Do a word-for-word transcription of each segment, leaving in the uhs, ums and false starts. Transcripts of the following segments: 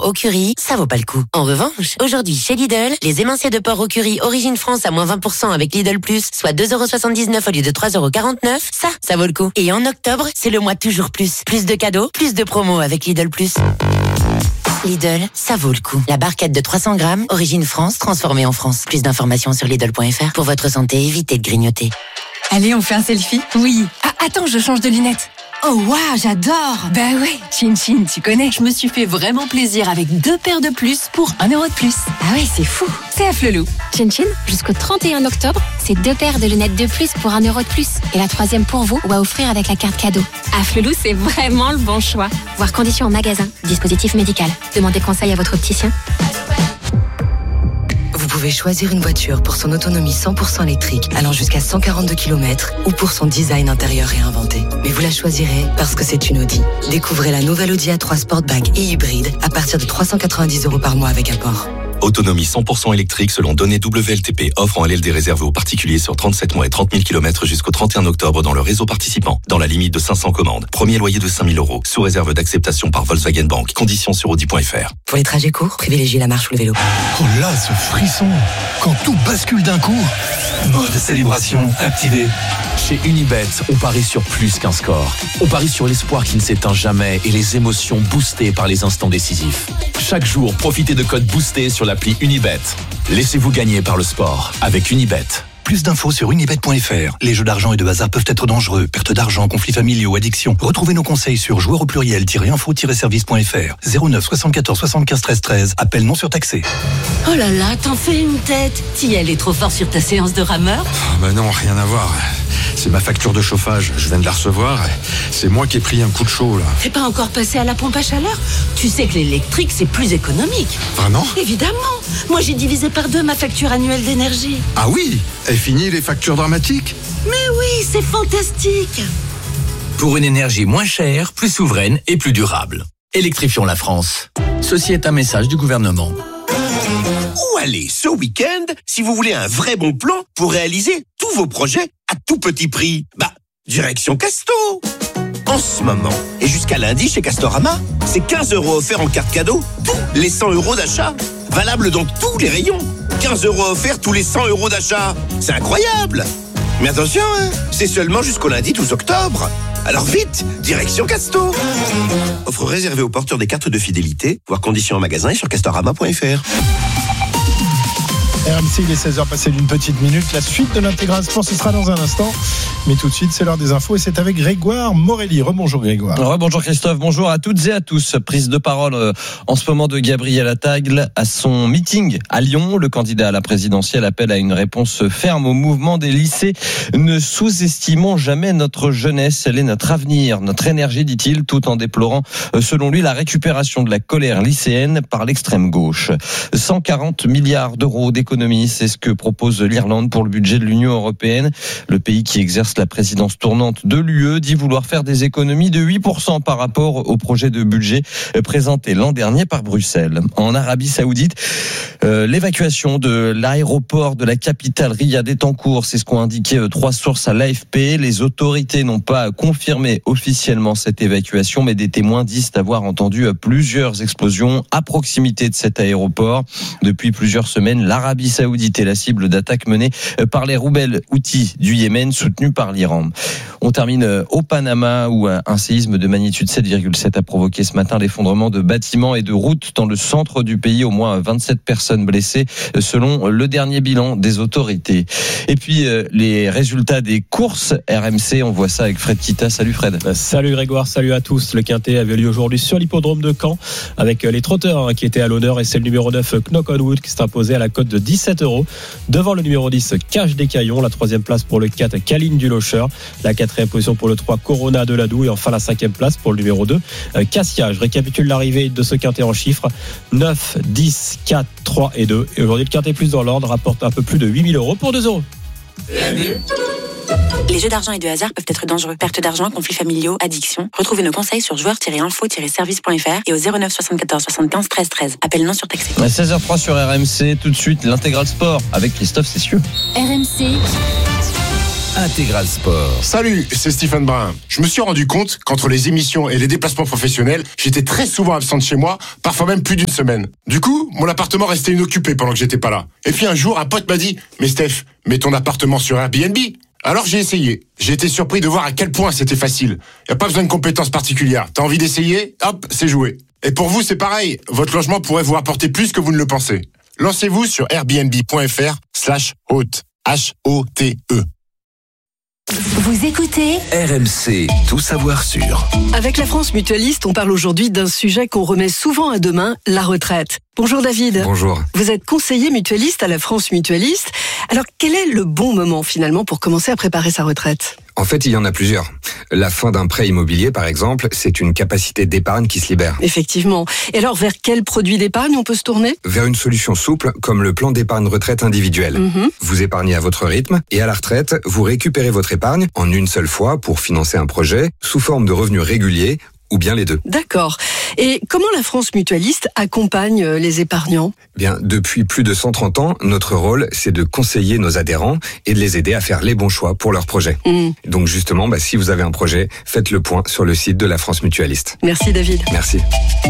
au curry, ça vaut pas le coup. En revanche, aujourd'hui chez Lidl, les émincés de porc au curry Origine France à moins vingt pour cent avec Lidl Plus, soit deux euros soixante-dix-neuf au lieu de trois euros quarante-neuf, ça, ça vaut le coup. Et en octobre, c'est le mois toujours plus. Plus de cadeaux, plus de promos avec Lidl Plus. Lidl, ça vaut le coup. La barquette de trois cents grammes, Origine France, transformée en France. Plus d'informations sur Lidl point F R. Pour votre santé, évitez de grignoter. Allez, on fait un selfie? Oui. Ah, attends, je change de lunettes. Oh waouh, j'adore. Bah ouais, Chin Chin, tu connais. Je me suis fait vraiment plaisir avec deux paires de plus pour un euro de plus. Ah ouais, c'est fou. C'est à Flelou. Chin Chin, jusqu'au trente et un octobre, c'est deux paires de lunettes de plus pour un euro de plus. Et la troisième pour vous ou à offrir avec la carte cadeau. À Flelou, c'est vraiment le bon choix. Voir conditions en magasin. Dispositif médical. Demandez conseil à votre opticien. Vous pouvez choisir une voiture pour son autonomie cent pour cent électrique allant jusqu'à cent quarante-deux kilomètres ou pour son design intérieur réinventé. Mais vous la choisirez parce que c'est une Audi. Découvrez la nouvelle Audi A trois Sportback et hybride à partir de trois cent quatre-vingt-dix euros par mois avec apport. Autonomie cent pour cent électrique selon données W L T P. Offre en L L D réservé aux particuliers sur trente-sept mois et trente mille kilomètres jusqu'au trente et un octobre dans le réseau participant. Dans la limite de cinq cents commandes. Premier loyer de cinq mille euros. Sous réserve d'acceptation par Volkswagen Bank. Conditions sur audi point F R. Pour les trajets courts, privilégiez la marche ou le vélo. Oh là, ce frisson! Quand tout bascule d'un coup. Mode célébration activé. Chez Unibet, on parie sur plus qu'un score. On parie sur l'espoir qui ne s'éteint jamais et les émotions boostées par les instants décisifs. Chaque jour, profitez de codes boostés sur l'appli Unibet. Laissez-vous gagner par le sport avec Unibet. Plus d'infos sur unibet point F R. Les jeux d'argent et de hasard peuvent être dangereux. Perte d'argent, conflits familiaux, addiction. Retrouvez nos conseils sur joueurs au pluriel-info-service point F R. zéro neuf soixante-quatorze soixante-quinze treize treize. Appel non surtaxé. Oh là là, t'en fais une tête. T'y allais trop fort sur ta séance de rameur? Oh bah non, rien à voir. C'est ma facture de chauffage. Je viens de la recevoir. C'est moi qui ai pris un coup de chaud là. T'es pas encore passé à la pompe à chaleur? Tu sais que l'électrique, c'est plus économique. Vraiment? Évidemment. Moi, j'ai divisé par deux ma facture annuelle d'énergie. Ah oui? Et fini les factures dramatiques? Mais oui, c'est fantastique. Pour une énergie moins chère, plus souveraine et plus durable. Électrifions la France. Ceci est un message du gouvernement. Où aller ce week-end si vous voulez un vrai bon plan pour réaliser tous vos projets à tout petit prix? Bah, direction Casto. En ce moment, et jusqu'à lundi chez Castorama, c'est quinze euros offerts en carte cadeau, tous les cent euros d'achat. Valable dans tous les rayons. quinze euros offerts tous les cent euros d'achat. C'est incroyable. Mais attention, hein, c'est seulement jusqu'au lundi douze octobre. Alors vite, direction Casto. Offre réservée aux porteurs des cartes de fidélité. Voir conditions en magasin et sur castorama point F R. R M C, il est seize heures passé d'une petite minute. La suite de l'intégral sport, ce sera dans un instant. Mais tout de suite, c'est l'heure des infos et c'est avec Grégoire Morelli. Rebonjour Grégoire. Rebonjour Christophe, bonjour à toutes et à tous. Prise de parole euh, en ce moment de Gabriel Attal à son meeting à Lyon. Le candidat à la présidentielle appelle à une réponse ferme au mouvement des lycées. Ne sous-estimons jamais notre jeunesse, elle est notre avenir, notre énergie, dit-il, tout en déplorant, euh, selon lui, la récupération de la colère lycéenne par l'extrême gauche. cent quarante milliards d'euros d'économie. C'est ce que propose l'Irlande pour le budget de l'Union européenne. Le pays qui exerce la présidence tournante de l'U E dit vouloir faire des économies de huit pour cent par rapport au projet de budget présenté l'an dernier par Bruxelles. En Arabie Saoudite, euh, l'évacuation de l'aéroport de la capitale Riyad est en cours. C'est ce qu'ont indiqué euh, trois sources à l'A F P. Les autorités n'ont pas confirmé officiellement cette évacuation, mais des témoins disent avoir entendu plusieurs explosions à proximité de cet aéroport. Depuis plusieurs semaines, l'Arabie Saoudite est la cible d'attaques menées par les rebelles houthis du Yémen, soutenus par l'Iran. On termine au Panama où un séisme de magnitude sept virgule sept a provoqué ce matin l'effondrement de bâtiments et de routes dans le centre du pays. Au moins vingt-sept personnes blessées selon le dernier bilan des autorités. Et puis les résultats des courses R M C, on voit ça avec Fred Kita. Salut Fred. Salut Grégoire, salut à tous. Le Quintet avait lieu aujourd'hui sur l'hippodrome de Caen avec les trotteurs qui étaient à l'honneur et c'est le numéro neuf Knock on Wood qui s'est imposé à la cote de dix-sept euros devant le numéro dix Cache des Caillons. La troisième place pour le quatre Caline du Locher, la quatrième position pour le trois Corona de Ladoux et enfin la cinquième place pour le numéro deux Cassia. Je récapitule l'arrivée de ce Quintet en chiffres: neuf, dix, quatre, trois et deux. Et aujourd'hui le Quintet plus dans l'ordre rapporte un peu plus de huit mille euros pour deux euros. Les jeux d'argent et de hasard peuvent être dangereux. Perte d'argent, conflits familiaux, addiction. Retrouvez nos conseils sur joueurs tiret info tiret service point F R et au zéro neuf soixante-quatorze soixante-quinze treize treize. Appel non surtaxé. À seize heures trois sur R M C, tout de suite l'intégral sport avec Christophe Cessieux. R M C Intégral Sport. Salut, c'est Stephen Brun. Je me suis rendu compte qu'entre les émissions et les déplacements professionnels, j'étais très souvent absent de chez moi, parfois même plus d'une semaine. Du coup, mon appartement restait inoccupé pendant que j'étais pas là. Et puis un jour, un pote m'a dit « Mais Steph, mets ton appartement sur Airbnb ». Alors j'ai essayé. J'ai été surpris de voir à quel point c'était facile. Y a pas besoin de compétences particulières. T'as envie d'essayer ? Hop, c'est joué. Et pour vous, c'est pareil. Votre logement pourrait vous apporter plus que vous ne le pensez. Lancez-vous sur airbnb.fr slash hôte. H O T E. Vous écoutez R M C, tout savoir sûr. Avec la France Mutualiste, on parle aujourd'hui d'un sujet qu'on remet souvent à demain, la retraite. Bonjour David. Bonjour. Vous êtes conseiller mutualiste à la France Mutualiste. Alors quel est le bon moment finalement pour commencer à préparer sa retraite ? En fait, il y en a plusieurs. La fin d'un prêt immobilier, par exemple, c'est une capacité d'épargne qui se libère. Effectivement. Et alors, vers quel produit d'épargne on peut se tourner ? Vers une solution souple, comme le plan d'épargne retraite individuel. Mm-hmm. Vous épargnez à votre rythme, et à la retraite, vous récupérez votre épargne en une seule fois pour financer un projet, sous forme de revenus réguliers, ou bien les deux. D'accord. Et comment la France Mutualiste accompagne les épargnants ? Bien, depuis plus de cent trente ans, notre rôle, c'est de conseiller nos adhérents et de les aider à faire les bons choix pour leurs projets. Mmh. Donc justement, bah, si vous avez un projet, faites le point sur le site de la France Mutualiste. Merci David. Merci.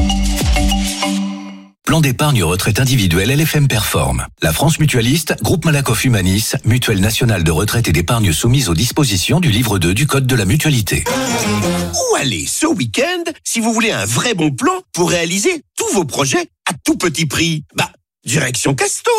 Plan d'épargne retraite individuelle L F M Perform. La France Mutualiste, Groupe Malakoff Humanis, mutuelle nationale de retraite et d'épargne soumise aux dispositions du livre deux du Code de la mutualité. Où aller ce week-end si vous voulez un vrai bon plan pour réaliser tous vos projets à tout petit prix ? Bah, direction Casto.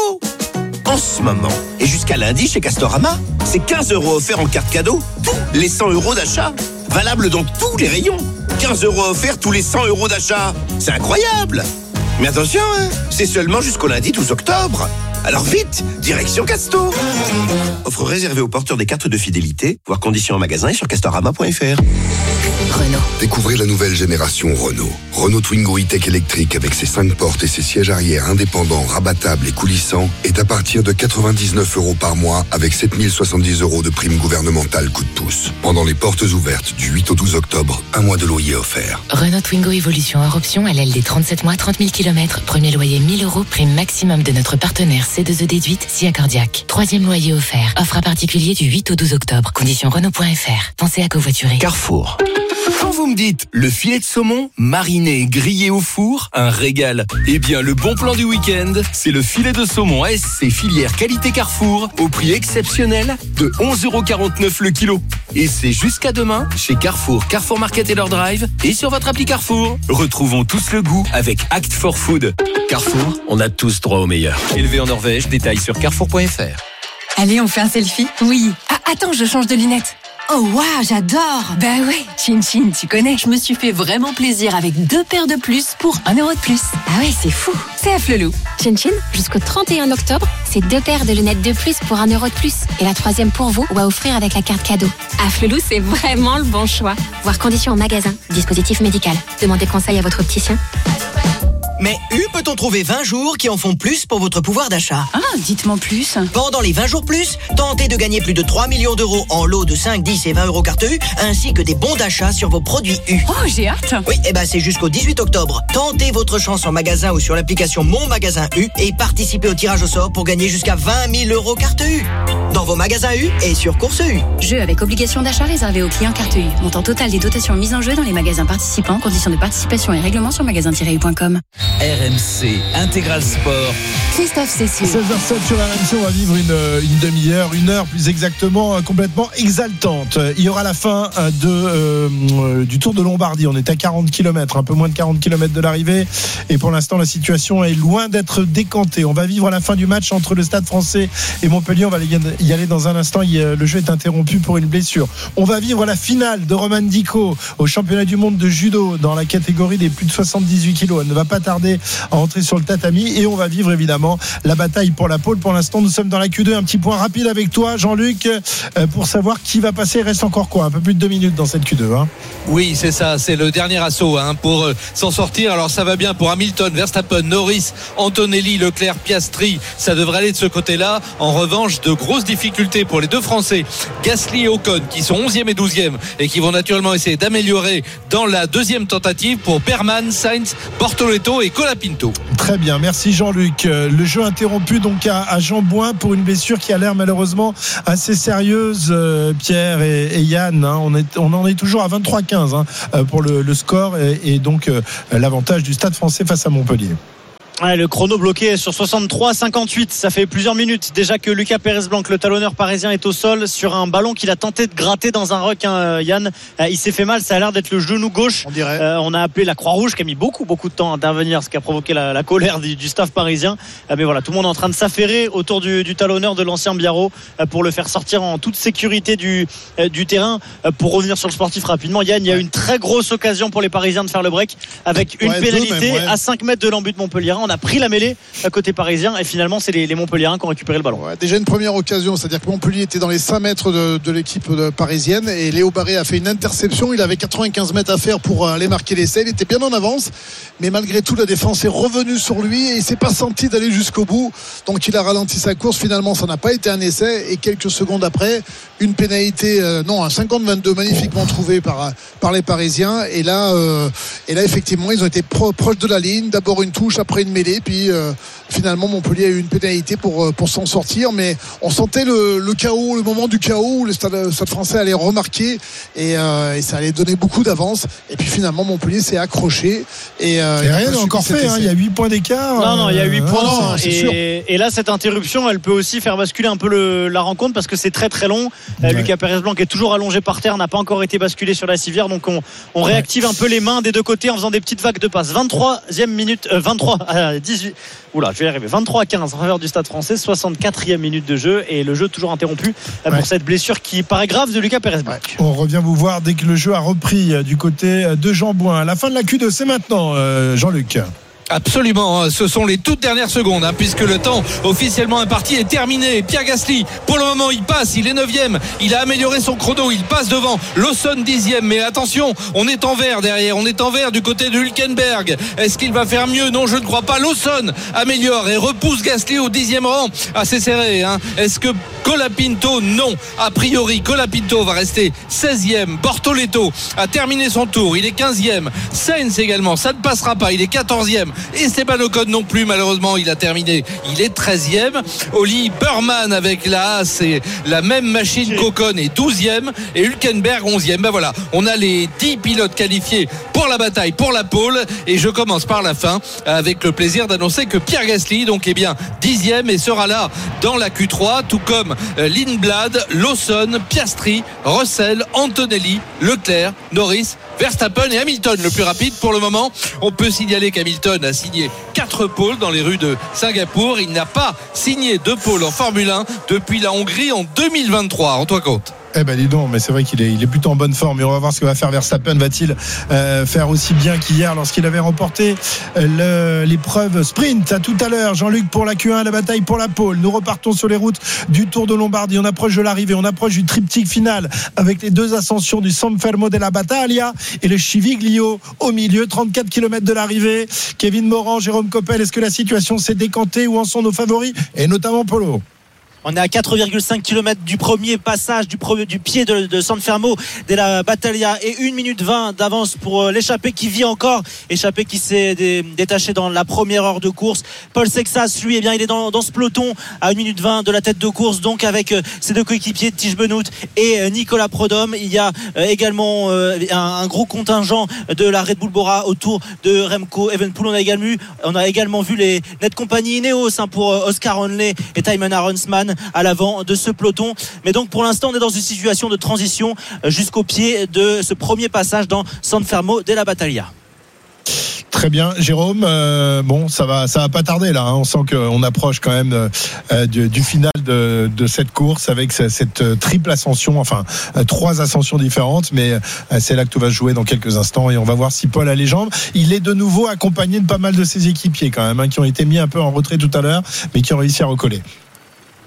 En ce moment, et jusqu'à lundi chez Castorama, c'est quinze euros offerts en carte cadeau, tous les cent euros d'achat. Valable dans tous les rayons. quinze euros offerts tous les cent euros d'achat. C'est incroyable! Mais attention, hein, c'est seulement jusqu'au lundi douze octobre. Alors vite, direction Casto. Offre réservée aux porteurs des cartes de fidélité, voire conditions en magasin et sur castorama point f r. Renault. Découvrez la nouvelle génération Renault. Renault Twingo E-Tech électrique avec ses cinq portes et ses sièges arrière indépendants, rabattables et coulissants est à partir de quatre-vingt-dix-neuf euros par mois avec sept mille soixante-dix euros de prime gouvernementale coup de pouce. Pendant les portes ouvertes du huit au douze octobre, un mois de loyer offert. Renault Twingo Evolution hors option, L L D trente-sept mois, trente mille kilomètres. Premier loyer mille euros, prime maximum de notre partenaire C deux E déduite, Sia Cardiac. Troisième loyer offert. Offre à particulier du huit au douze octobre. Conditions Renault point f r. Pensez à covoiturer. Carrefour. Quand vous me dites le filet de saumon mariné, grillé au four, un régal. Eh bien, le bon plan du week-end, c'est le filet de saumon A S C filière qualité Carrefour au prix exceptionnel de onze euros quarante-neuf le kilo. Et c'est jusqu'à demain chez Carrefour, Carrefour Market et leur drive et sur votre appli Carrefour. Retrouvons tous le goût avec Act for Food. Carrefour, on a tous droit au meilleur. Élevé en Norvège, détails sur carrefour point f r. Allez, on fait un selfie ? Oui. Ah, attends, je change de lunettes. Oh waouh, j'adore. Bah ouais, Chin Chin, tu connais. Je me suis fait vraiment plaisir avec deux paires de plus pour un euro de plus. Ah ouais, c'est fou. C'est à Flelou. Chin Chin, jusqu'au trente et un octobre, c'est deux paires de lunettes de plus pour un euro de plus. Et la troisième pour vous ou à offrir avec la carte cadeau. À Flelou, c'est vraiment le bon choix. Voir conditions en magasin. Dispositif médical. Demandez conseil à votre opticien. Mais U peut-on trouver vingt jours qui en font plus pour votre pouvoir d'achat? Ah, dites-moi plus. Pendant les vingt jours plus, tentez de gagner plus de trois millions d'euros en lots de cinq, dix et vingt euros carte U, ainsi que des bons d'achat sur vos produits U. Oh, j'ai hâte. Oui, et ben c'est jusqu'au dix-huit octobre. Tentez votre chance en magasin ou sur l'application Mon Magasin U et participez au tirage au sort pour gagner jusqu'à vingt mille euros carte U. Dans vos magasins U et sur Course U. Jeu avec obligation d'achat réservé aux clients carte U. Montant total des dotations mises en jeu dans les magasins participants. Conditions de participation et règlements sur magasin tiret u point com. R M C Intégral Sport. Christophe Cessieux. seize heures sept sur R M C, on va vivre une, une demi-heure, une heure plus exactement, complètement exaltante. Il y aura la fin de, euh, du Tour de Lombardie. On est à quarante kilomètres, un peu moins de quarante kilomètres de l'arrivée. Et pour l'instant, la situation est loin d'être décantée. On va vivre la fin du match entre le Stade Français et Montpellier. On va y aller dans un instant. Le jeu est interrompu pour une blessure. On va vivre la finale de Roman Dico au championnat du monde de judo dans la catégorie des plus de soixante-dix-huit kilos. Elle ne va pas tarder à entrer sur le tatami et on va vivre évidemment la bataille pour la pole. Pour l'instant, nous sommes dans la Q deux. Un petit point rapide avec toi, Jean-Luc, pour savoir qui va passer. Il reste encore quoi? Un peu plus de deux minutes dans cette Q deux. Hein. Oui, c'est ça. C'est le dernier assaut hein, pour euh, s'en sortir. Alors ça va bien pour Hamilton, Verstappen, Norris, Antonelli, Leclerc, Piastri. Ça devrait aller de ce côté-là. En revanche, de grosses difficultés pour les deux Français, Gasly et Ocon, qui sont onzième et douzième et qui vont naturellement essayer d'améliorer dans la deuxième tentative pour Berman, Sainz, Bortoleto et et Colapinto. Très bien, merci Jean-Luc. Le jeu interrompu donc à, à Jean Bouin pour une blessure qui a l'air malheureusement assez sérieuse, euh, Pierre et, et Yann. Hein, on, est, on en est toujours à vingt-trois à quinze hein, pour le, le score et, et donc euh, l'avantage du Stade Français face à Montpellier. Ouais, le chrono bloqué sur soixante-trois cinquante-huit. Ça fait plusieurs minutes déjà que Lucas Pérez-Blanc, le talonneur parisien, est au sol sur un ballon qu'il a tenté de gratter dans un ruck. Hein, Yann, euh, il s'est fait mal. Ça a l'air d'être le genou gauche. On dirait. Euh, on a appelé la Croix-Rouge qui a mis beaucoup beaucoup de temps à intervenir, ce qui a provoqué la, la colère du, du staff parisien. Euh, mais voilà, tout le monde est en train de s'affairer autour du, du talonneur de l'ancien Biarro euh, pour le faire sortir en toute sécurité du, euh, du terrain. Euh, pour revenir sur le sportif rapidement, Yann, il y a une très grosse occasion pour les Parisiens de faire le break avec une ouais, pénalité même, ouais. à cinq mètres de l'embut de Montpellier. On a pris la mêlée à côté parisien et finalement c'est les, les Montpelliérains qui ont récupéré le ballon. Ouais, déjà une première occasion, c'est-à-dire que Montpellier était dans les cinq mètres de, de l'équipe de parisienne et Léo Barré a fait une interception. Il avait quatre-vingt-quinze mètres à faire pour aller marquer l'essai. Il était bien en avance, mais malgré tout la défense est revenue sur lui et il s'est pas senti d'aller jusqu'au bout. Donc il a ralenti sa course. Finalement ça n'a pas été un essai et quelques secondes après une pénalité, euh, non un cinquante vingt-deux magnifiquement trouvé par, par les Parisiens et là, euh, et là effectivement ils ont été pro, proches de la ligne. D'abord une touche, après une mêlée, puis euh, finalement Montpellier a eu une pénalité pour, pour s'en sortir, mais on sentait le, le chaos, le moment du chaos où le stade, le stade français allait remarquer et, euh, et ça allait donner beaucoup d'avance et puis finalement Montpellier s'est accroché et, euh, et rien n'est encore fait, hein, il y a huit points d'écart. Non, non, il y a huit euh, points non, et, et là cette interruption elle peut aussi faire basculer un peu le, la rencontre parce que c'est très très long. Ouais. Lucas Pérez-Blanc est toujours allongé par terre, n'a pas encore été basculé sur la civière, donc on, on réactive ouais. un peu les mains des deux côtés en faisant des petites vagues de passes. vingt-troisième minute, euh, vingt-trois à dix-huit. Oula, je vais y arriver. vingt-trois à quinze en faveur du Stade Français, soixante-quatrième minute de jeu et le jeu toujours interrompu ouais. pour cette blessure qui paraît grave de Lucas Pérez-Blanc. Ouais. On revient vous voir dès que le jeu a repris du côté de Jean Bouin. La fin de la Q deux, c'est maintenant, euh, Jean-Luc. Absolument, ce sont les toutes dernières secondes hein, puisque le temps officiellement imparti est terminé. Pierre Gasly, pour le moment il passe, il est neuvième, il a amélioré son chrono, il passe devant Lawson dixième, mais attention, on est en vert derrière, on est en vert du côté de Hülkenberg. Est-ce qu'il va faire mieux? Non, je ne crois pas. Lawson améliore et repousse Gasly au dixième rang, assez serré hein. Est-ce que Colapinto? Non, a priori Colapinto va rester seizième. Bortoleto a terminé son tour, il est quinzième. Sainz également, ça ne passera pas, il est quatorzième. Et Esteban Ocon non plus, malheureusement il a terminé, il est treizième. Oli Burman avec la A, c'est la même machine qu'Ocon, est douzième et Hülkenberg onzième. Ben voilà, on a les dix pilotes qualifiés pour la bataille, pour la pole, et je commence par la fin avec le plaisir d'annoncer que Pierre Gasly donc est bien dixième et sera là dans la Q trois, tout comme Lindblad, Lawson, Piastri, Russell, Antonelli, Leclerc, Norris, Verstappen et Hamilton le plus rapide pour le moment. On peut signaler qu'Hamilton a signé quatre pôles dans les rues de Singapour. Il n'a pas signé de pôle en Formule un depuis la Hongrie en deux mille vingt-trois. Rends-toi compte. Eh ben dis donc, mais c'est vrai qu'il est, il est plutôt en bonne forme et on va voir ce que va faire Verstappen. Va-t-il euh, faire aussi bien qu'hier lorsqu'il avait remporté le, l'épreuve sprint? À tout à l'heure, Jean-Luc, pour la Q un, la bataille pour la pole. Nous repartons sur les routes du Tour de Lombardie. On approche de l'arrivée, on approche du triptyque final avec les deux ascensions du San Fermo della Battaglia et le Civiglio au milieu, trente-quatre kilomètres de l'arrivée. Kevin Morand, Jérôme Coppel, est-ce que la situation s'est décantée? Où en sont nos favoris et notamment Polo? On est à quatre virgule cinq kilomètres du premier passage du, premier, du pied de, de San Fermo della Battaglia et une minute vingt d'avance pour l'échappé qui vit encore, échappé qui s'est dé, détaché dans la première heure de course. Paul Sexas, lui, eh bien, il est dans, dans ce peloton à une minute vingt de la tête de course, donc avec euh, ses deux coéquipiers Tish Benoît et euh, Nicolas Prodhomme. Il y a euh, également euh, un, un gros contingent de la Red Bull Bora autour de Remco Evenepoel. On a également, on a également vu les Net Company Ineos hein, pour euh, Oscar Onley et Thymen Aronsman à l'avant de ce peloton. Mais donc pour l'instant on est dans une situation de transition jusqu'au pied de ce premier passage dans San Fermo della Battaglia. Très bien, Jérôme. Euh, bon, ça va, ça va pas tarder là. Hein. On sent qu'on approche quand même euh, du, du final de, de cette course avec cette, cette triple ascension, enfin euh, trois ascensions différentes. Mais euh, c'est là que tout va se jouer dans quelques instants et on va voir si Paul a les jambes. Il est de nouveau accompagné de pas mal de ses équipiers quand même, hein, qui ont été mis un peu en retrait tout à l'heure, mais qui ont réussi à recoller.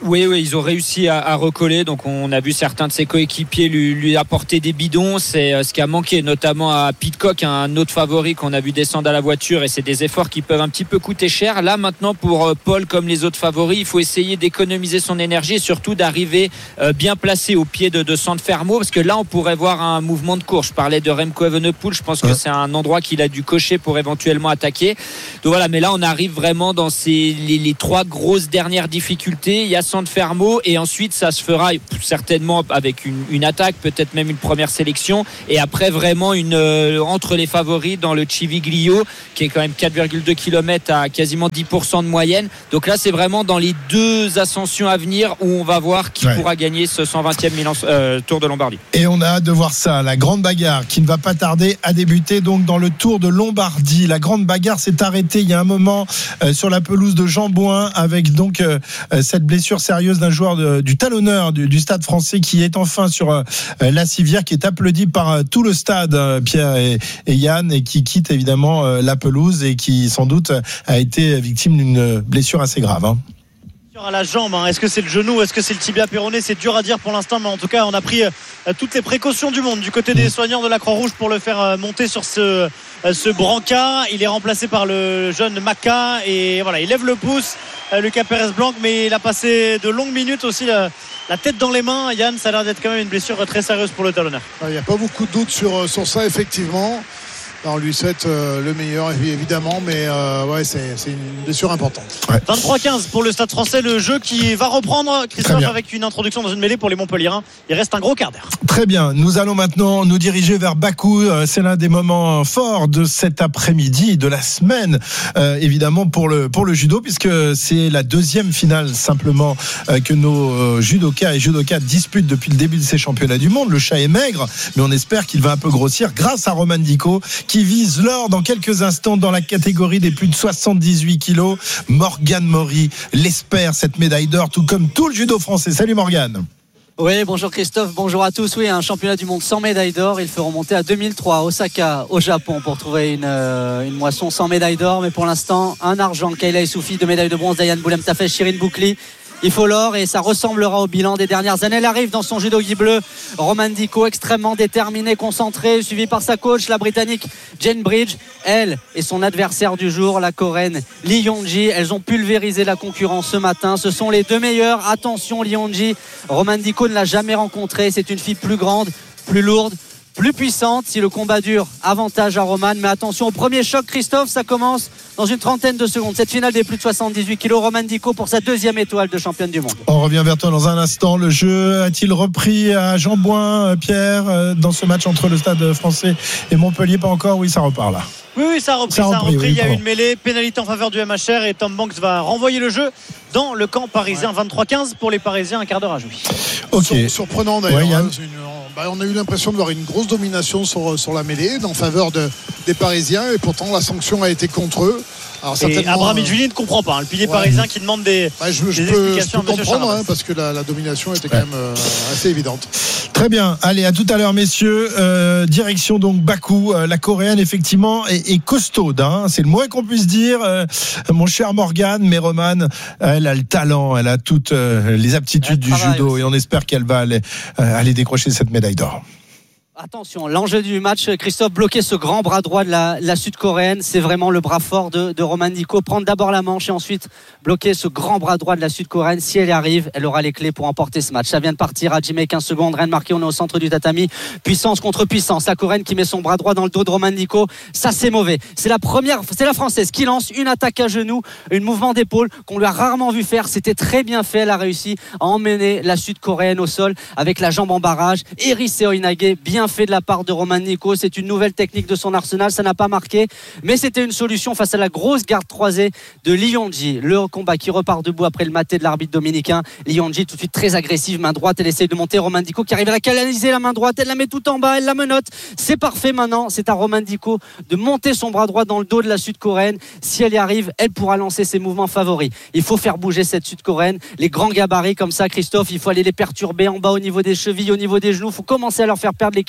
Oui, oui, ils ont réussi à, à recoller. Donc, on a vu certains de ses coéquipiers lui, lui apporter des bidons. C'est euh, ce qui a manqué, notamment à Pidcock, un autre favori qu'on a vu descendre à la voiture. Et c'est des efforts qui peuvent un petit peu coûter cher. Là, maintenant, pour euh, Paul, comme les autres favoris, il faut essayer d'économiser son énergie et surtout d'arriver euh, bien placé au pied de, de San Fermo. Parce que là, on pourrait voir un mouvement de course. Je parlais de Remco Evenepoel. Je pense que c'est un endroit qu'il a dû cocher pour éventuellement attaquer. Donc voilà, mais là, on arrive vraiment dans ces, les, les trois grosses dernières difficultés. Il y a San Fermo et ensuite ça se fera certainement avec une, une attaque, peut-être même une première sélection et après vraiment une euh, entre les favoris dans le Civiglio qui est quand même quatre virgule deux kilomètres à quasiment dix pour cent de moyenne. Donc là c'est vraiment dans les deux ascensions à venir où on va voir qui ouais. pourra gagner ce cent vingtième Milan, euh, Tour de Lombardie. Et on a hâte de voir ça, la grande bagarre qui ne va pas tarder à débuter donc dans le Tour de Lombardie. La grande bagarre s'est arrêtée il y a un moment euh, sur la pelouse de Jean-Bouin avec donc euh, cette blessure sérieuse d'un joueur de, du talonneur du, du Stade Français qui est enfin sur euh, la civière, qui est applaudi par euh, tout le stade, euh, Pierre et, et Yann, et qui quitte évidemment euh, la pelouse et qui sans doute a été victime d'une blessure assez grave. Hein. À la jambe, hein. Est-ce que c'est le genou, est-ce que c'est le tibia péroné, c'est dur à dire pour l'instant, mais en tout cas on a pris euh, toutes les précautions du monde du côté des soignants de la Croix-Rouge pour le faire euh, monter sur ce, euh, ce brancard. Il est remplacé par le jeune Maca et voilà, il lève le pouce, euh, Lucas Pérez-Blanc, mais il a passé de longues minutes aussi la, la tête dans les mains. Yann, ça a l'air d'être quand même une blessure très sérieuse pour le talonneur. Il n'y a pas beaucoup de doutes sur, sur ça effectivement. On lui souhaite euh, le meilleur évidemment, mais euh, ouais, c'est, c'est une blessure importante. Ouais. vingt-trois quinze pour le Stade Français, le jeu qui va reprendre, Christophe, avec une introduction dans une mêlée pour les Montpelliérains. Il reste un gros quart d'heure. Très bien, nous allons maintenant nous diriger vers Bakou. C'est l'un des moments forts de cet après-midi, de la semaine, euh, évidemment pour le pour le judo, puisque c'est la deuxième finale simplement euh, que nos euh, judokas et judokas disputent depuis le début de ces championnats du monde. Le chat est maigre, mais on espère qu'il va un peu grossir grâce à Roman Dico, qui vise l'or dans quelques instants dans la catégorie des plus de soixante-dix-huit kilos. Morgane Maury l'espère, cette médaille d'or, tout comme tout le judo français. Salut Morgane. Oui, bonjour Christophe, bonjour à tous. Oui, un championnat du monde sans médaille d'or. Il faut remonter à deux mille trois à Osaka, au Japon, pour trouver une, euh, une moisson sans médaille d'or. Mais pour l'instant, un argent. Kayla Issoufi, deux médailles de bronze. Diane Boulem-Tafel, Shirin Boukli. Il faut l'or et ça ressemblera au bilan des dernières années. Elle arrive dans son judo gui bleu. Roman Dico, extrêmement déterminé, concentré, suivi par sa coach, la Britannique Jane Bridge. Elle et son adversaire du jour, la Coréenne Lee Yong-ji. Elles ont pulvérisé la concurrence ce matin. Ce sont les deux meilleures. Attention, Lee Yong-ji. Roman Dico ne l'a jamais rencontrée. C'est une fille plus grande, plus lourde, plus puissante. Si le combat dure, avantage à Roman. Mais attention au premier choc, Christophe, ça commence dans une trentaine de secondes. Cette finale des plus de soixante-dix-huit kilos, Roman Dico pour sa deuxième étoile de championne du monde. On revient vers toi dans un instant. Le jeu a-t-il repris à Jean-Bouin, Pierre, dans ce match entre le Stade Français et Montpellier? Pas encore, oui, ça repart là. Oui, oui, ça a repris, ça a repris, ça a repris. Oui, il y a eu une mêlée, pénalité en faveur du M H R et Tom Banks va renvoyer le jeu dans le camp parisien. Ouais. vingt-trois quinze pour les Parisiens, un quart d'heure à jouer. Ok. Sur, surprenant d'ailleurs. Ouais, hein, une, bah, on a eu l'impression de voir une grosse domination sur, sur la mêlée en faveur de, des Parisiens et pourtant la sanction a été contre eux. Alors, et Abraham Idjuli ne comprend pas, hein, le pilier ouais. parisien qui demande des, bah, je, je des peux, explications je peux comprendre hein, parce que la, la domination était quand ouais. même euh, assez évidente. Très bien, allez, à tout à l'heure messieurs. euh, direction donc Bakou. euh, la Coréenne effectivement est, est costaude, hein, c'est le moins qu'on puisse dire. euh, mon cher Morgane, mais Roman, elle a le talent, elle a toutes euh, les aptitudes du judo aussi. Et on espère qu'elle va aller, euh, aller décrocher cette médaille d'or. Attention, l'enjeu du match, Christophe, bloquer ce grand bras droit de la, la sud-coréenne, c'est vraiment le bras fort de, de Roman Dico. Prendre d'abord la manche et ensuite bloquer ce grand bras droit de la sud-coréenne. Si elle y arrive, elle aura les clés pour emporter ce match. Ça vient de partir à Jimé, quinze secondes, rien de marqué, on est au centre du tatami. Puissance contre puissance. La Coréenne qui met son bras droit dans le dos de Roman Dico, ça c'est mauvais. C'est la première, c'est la Française qui lance une attaque à genoux, un mouvement d'épaule qu'on lui a rarement vu faire. C'était très bien fait, elle a réussi à emmener la sud-coréenne au sol avec la jambe en barrage. Eri Seoinage, bien fait de la part de Roman Dico, c'est une nouvelle technique de son arsenal, ça n'a pas marqué, mais c'était une solution face à la grosse garde croisée de Lee Yong-ji. Le combat qui repart debout après le maté de l'arbitre dominicain. Lee Yong-ji tout de suite très agressive, main droite, elle essaye de monter. Roman Dico qui arrive à la canaliser la main droite, elle la met tout en bas, elle la menotte. C'est parfait maintenant, c'est à Roman Dico de monter son bras droit dans le dos de la sud-coréenne. Si elle y arrive, elle pourra lancer ses mouvements favoris. Il faut faire bouger cette sud-coréenne. Les grands gabarits comme ça, Christophe, il faut aller les perturber en bas au niveau des chevilles, au niveau des genoux. Il faut commencer à leur faire perdre l'équilibre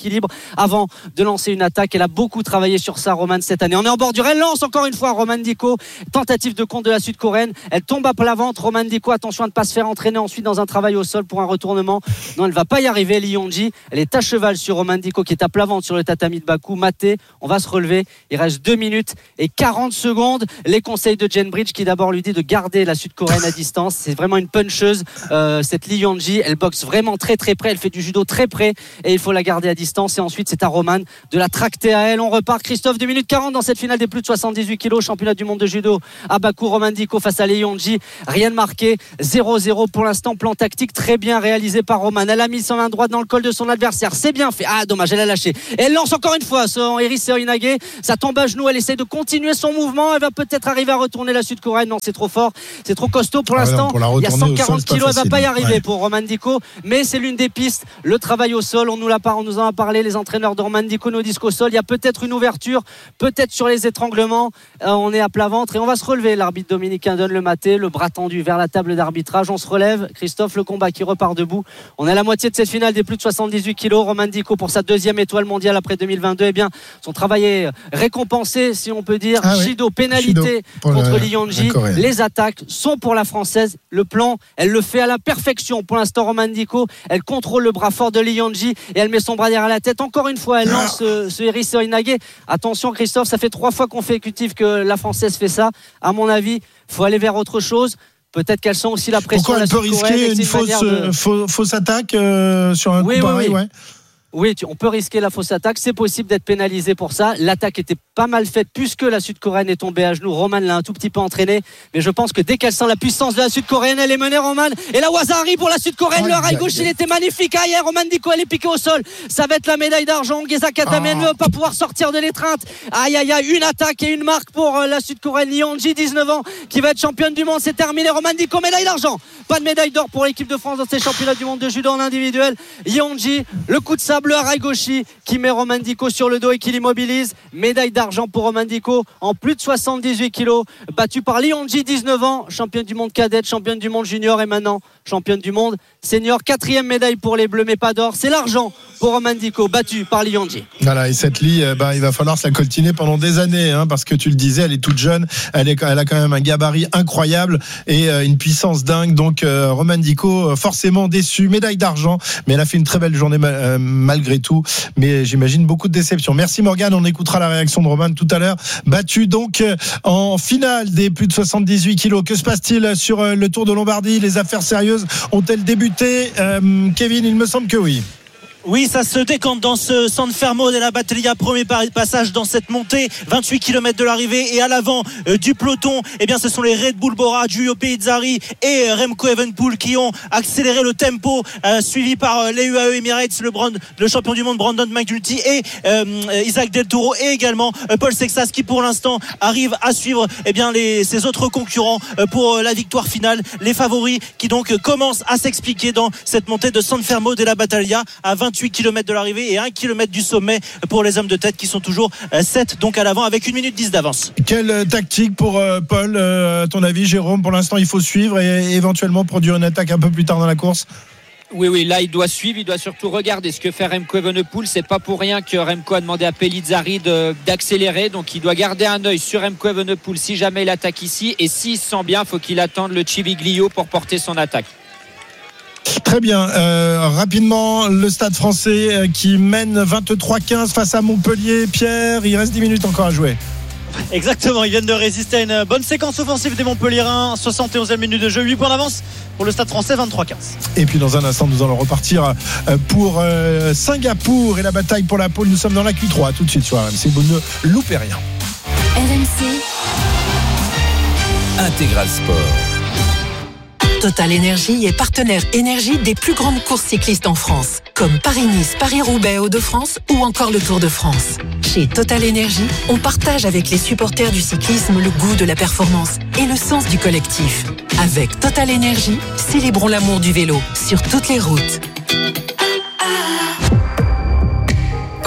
l'équilibre avant de lancer une attaque. Elle a beaucoup travaillé sur ça, Romane, cette année. On est en bordure. Elle lance encore une fois Romane Dicko. Tentative de compte de la Sud-Coréenne. Elle tombe à plat ventre. Romane Dicko, attention à ne pas se faire entraîner ensuite dans un travail au sol pour un retournement. Non, elle ne va pas y arriver. Li Yongji, elle est à cheval sur Romane Dicko qui est à plat ventre sur le tatami de Bakou. Maté, on va se relever. Il reste deux minutes et quarante secondes. Les conseils de Jen Bridge qui d'abord lui dit de garder la Sud-Coréenne à distance. C'est vraiment une puncheuse, euh, cette Li Yongji. Elle boxe vraiment très très près. Elle fait du judo très près et il faut la garder à distance. Et ensuite, c'est à Romane de la tracter à elle. On repart. Christophe, deux minutes quarante dans cette finale des plus de soixante-dix-huit kilos. Championnat du monde de judo à Bakou. Romane Dicko face à Li Yongji. Rien de marqué. zéro zéro pour l'instant. Plan tactique très bien réalisé par Romane. Elle a mis son main droite dans le col de son adversaire. C'est bien fait. Ah, dommage, elle a lâché. Et elle lance encore une fois son Iris Seoinage. Ça tombe à genoux. Elle essaie de continuer son mouvement. Elle va peut-être arriver à retourner la Sud-Coréenne. Non, c'est trop fort. C'est trop costaud pour l'instant. Ah ouais, non, il y a cent quarante kilos. Elle va pas y arriver ouais. pour Romane Dicko. Mais c'est l'une des pistes. Le travail au sol. On nous l'a pas, on nous en a parlé. Les entraîneurs de Romane Dicko nous disent qu'au sol, il y a peut-être une ouverture. Peut-être sur les étranglements. Euh, on est à plat ventre et on va se relever. L'arbitre dominicain donne le maté. Le bras tendu vers la table d'arbitrage. On se relève. Christophe, le combat qui repart debout. On est à la moitié de cette finale des plus de soixante-dix-huit kilos. Romane Dicko pour sa deuxième étoile mondiale après deux mille vingt-deux. Eh bien, son travail est récompensé, si on peut dire. Ah oui. Shido, pénalité Shido contre le, Li Yongji. Les attaques sont pour la Française. Le plan, elle le fait à la perfection. Pour l'instant, Romane Dicko, elle contrôle le bras fort de Li Yongji et elle met son bras derrière la tête. Encore une fois, elle lance ce, ce Iris Seoinage. Attention, Christophe, ça fait trois fois consécutif que la Française fait ça. À mon avis, il faut aller vers autre chose. Peut-être qu'elles sont aussi la pression. Pourquoi elle peut risquer une fausse, de... fausse, fausse attaque euh, sur un oui, coup oui, pareil oui. ouais. Oui, tu, on peut risquer la fausse attaque. C'est possible d'être pénalisé pour ça. L'attaque était pas mal faite puisque la Sud-Coréenne est tombée à genoux. Romane l'a un tout petit peu entraînée. Mais je pense que dès qu'elle sent la puissance de la Sud-Coréenne, elle est menée, Romane. Et la Wazari pour la Sud-Coréenne. Le rail gauche, il était magnifique. Aïe, Romane Dicko, elle est piquée au sol. Ça va être la médaille d'argent. Geza Katame ne va pas pouvoir sortir de l'étreinte. Aïe, aïe, aïe. Une attaque et une marque pour la Sudcoréenne. Li Yongji, dix-neuf ans, qui va être championne du monde. C'est terminé. Romane Dicko, médaille d'argent. Pas de médaille d'or pour l'équipe de France dans ces championnats du monde de judo en individuel. Li Yongji, le coup de sable, le rail gauche qui met Romane Dicko sur le dos et qui l'immobilise. Médaille d'argent pour Romane Dicko en plus de soixante-dix-huit kilos, battue par Li Yongji, dix-neuf ans, championne du monde cadette, championne du monde junior et maintenant championne du monde senior. Quatrième médaille pour les Bleus, mais pas d'or. C'est l'argent pour Romane Dicko, battue par Li Yongji. Voilà, et cette Li, euh, bah, il va falloir se la coltiner pendant des années, hein, parce que tu le disais, elle est toute jeune, elle, est, elle a quand même un gabarit incroyable et euh, une puissance dingue. Donc euh, Romane Dicko, euh, forcément déçue, médaille d'argent, mais elle a fait une très belle journée ma- euh, malgré tout. Mais j'imagine beaucoup de déception. Merci Morgane, on écoutera la réaction de Romane tout à l'heure. Battue donc euh, en finale des plus de soixante-dix-huit kilos. Que se passe-t-il sur euh, le Tour de Lombardie? Les affaires sérieuses ont-elles débuté? euh, Kevin, il me semble que oui. Oui, ça se décante dans ce San Fermo della Battaglia, premier passage dans cette montée, vingt-huit kilomètres de l'arrivée, et à l'avant euh, du peloton, eh bien ce sont les Red Bull Bora, Giulio Pizzari et euh, Remco Evenepoel qui ont accéléré le tempo, euh, suivi par euh, les U A E Emirates, le, Brand, le champion du monde Brandon McNulty et euh, Isaac Del Toro, et également euh, Paul Sexas qui pour l'instant arrive à suivre eh bien les, ses autres concurrents euh, pour euh, la victoire finale, les favoris qui donc euh, commencent à s'expliquer dans cette montée de San Fermo della Battaglia à vingt-huit kilomètres de l'arrivée et un kilomètre du sommet pour les hommes de tête qui sont toujours sept donc à l'avant avec une minute dix d'avance. Quelle tactique pour euh, Paul, euh, à ton avis, Jérôme? Pour l'instant, il faut suivre et éventuellement produire une attaque un peu plus tard dans la course. Oui, oui, là il doit suivre, il doit surtout regarder ce que fait Remco Evenepoel. C'est pas pour rien que Remco a demandé à Pellizzari de, d'accélérer, donc il doit garder un œil sur Remco Evenepoel si jamais il attaque ici, et s'il se sent bien, il faut qu'il attende le Civiglio pour porter son attaque. Très bien, euh, rapidement le Stade Français euh, qui mène vingt-trois quinze face à Montpellier. Pierre, il reste dix minutes encore à jouer. Exactement, ils viennent de résister à une bonne séquence offensive des Montpelliérains. soixante et onzième minute de jeu, huit points d'avance pour le Stade Français, vingt-trois quinze. Et puis dans un instant, nous allons repartir pour Singapour et la bataille pour la pole. Nous sommes dans la Q trois tout de suite sur R M C. Vous ne loupez rien. R M C Intégral Sport. Total Énergie est partenaire énergie des plus grandes courses cyclistes en France, comme Paris-Nice, Paris-Roubaix, Hauts-de-France ou encore le Tour de France. Chez Total Énergie, on partage avec les supporters du cyclisme le goût de la performance et le sens du collectif. Avec Total Énergie, célébrons l'amour du vélo sur toutes les routes.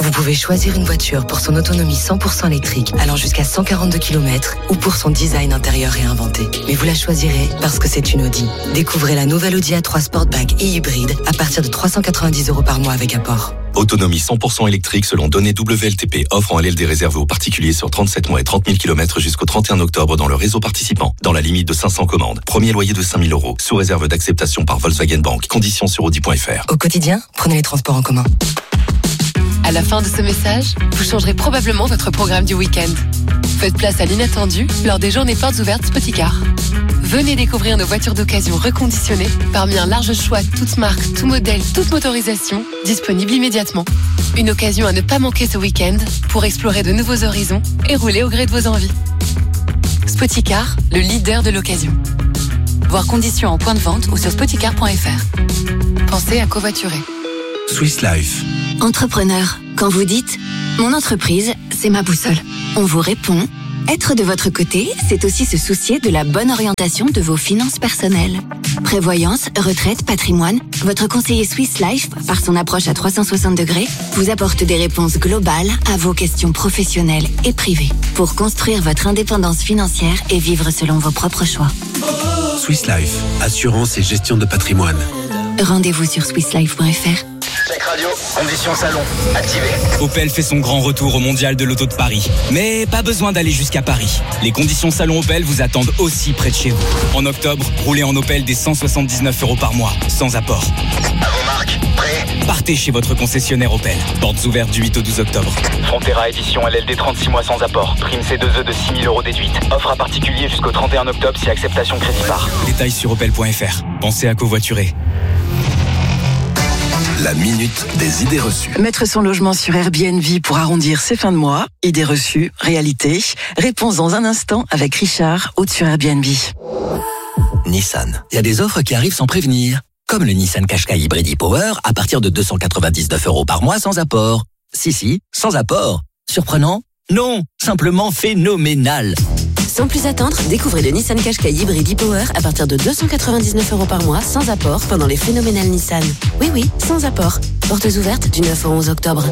Vous pouvez choisir une voiture pour son autonomie cent pour cent électrique, allant jusqu'à cent quarante-deux kilomètres, ou pour son design intérieur réinventé. Mais vous la choisirez parce que c'est une Audi. Découvrez la nouvelle Audi A trois Sportback et hybride à partir de trois cent quatre-vingt-dix euros par mois avec apport. Autonomie cent pour cent électrique selon données W L T P. Offre en L L D réservée aux particuliers sur trente-sept mois et trente mille kilomètres jusqu'au trente et un octobre dans le réseau participant. Dans la limite de cinq cents commandes. Premier loyer de cinq mille euros. Sous réserve d'acceptation par Volkswagen Bank. Conditions sur audi point f r. Au quotidien, prenez les transports en commun. À la fin de ce message, vous changerez probablement votre programme du week-end. Faites place à l'inattendu lors des journées portes ouvertes Spoticar. Venez découvrir nos voitures d'occasion reconditionnées parmi un large choix toutes marques, tout modèle, toute motorisation, disponible immédiatement. Une occasion à ne pas manquer ce week-end pour explorer de nouveaux horizons et rouler au gré de vos envies. Spoticar, le leader de l'occasion. Voir conditions en point de vente ou sur spoticar point f r. Pensez à covoiturer. Swiss Life. Entrepreneur, quand vous dites « Mon entreprise, c'est ma boussole », on vous répond « Être de votre côté, c'est aussi se soucier de la bonne orientation de vos finances personnelles. » Prévoyance, retraite, patrimoine, votre conseiller Swiss Life, par son approche à trois cent soixante degrés, vous apporte des réponses globales à vos questions professionnelles et privées pour construire votre indépendance financière et vivre selon vos propres choix. Swiss Life, assurance et gestion de patrimoine. Rendez-vous sur swiss life point f r. Check radio, conditions salon, activé. Opel fait son grand retour au Mondial de l'Auto de Paris. Mais pas besoin d'aller jusqu'à Paris. Les conditions salon Opel vous attendent aussi près de chez vous. En octobre, roulez en Opel dès cent soixante-dix-neuf euros par mois, sans apport. À vos marques, prêt ? Partez chez votre concessionnaire Opel. Portes ouvertes du huit au douze octobre. Frontera édition L L D trente-six mois sans apport. Prime C deux E de six mille euros déduite. Offre à particulier jusqu'au trente et un octobre si acceptation crédit par. Détails sur opel point f r. Pensez à covoiturer. La minute des idées reçues. Mettre son logement sur Airbnb pour arrondir ses fins de mois. Idées reçues, réalité. Réponse dans un instant avec Richard, hôte sur Airbnb. Nissan. Il y a des offres qui arrivent sans prévenir. Comme le Nissan Qashqai Hybrid e-Power à partir de deux cent quatre-vingt-dix-neuf euros par mois sans apport. Si, si, sans apport. Surprenant ? Non, simplement phénoménal. Sans plus attendre, découvrez le Nissan Qashqai Hybrid e-Power à partir de deux cent quatre-vingt-dix-neuf euros par mois sans apport pendant les phénoménales Nissan. Oui, oui, sans apport. Portes ouvertes du neuf au onze octobre.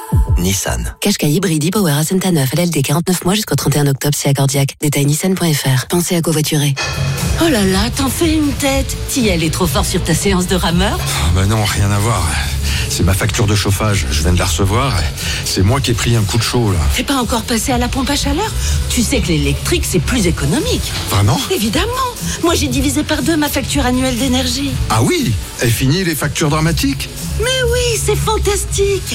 Nissan. Qashqai Hybrid e-Power à Saint-Neuf, L L D quarante-neuf mois jusqu'au trente et un octobre si accordiaque. Détail nissan point f r. Pensez à covoiturer. Oh là là, t'en fais une tête. T'y allais trop fort sur ta séance de rameur ? Oh bah non, rien à voir. C'est ma facture de chauffage, je viens de la recevoir. C'est moi qui ai pris un coup de chaud là. T'es pas encore passé à la pompe à chaleur ? Tu sais que l'électrique c'est plus économique. Vraiment ? Évidemment. Moi j'ai divisé par deux ma facture annuelle d'énergie. Ah oui ? Et fini les factures dramatiques ? Mais oui, c'est fantastique.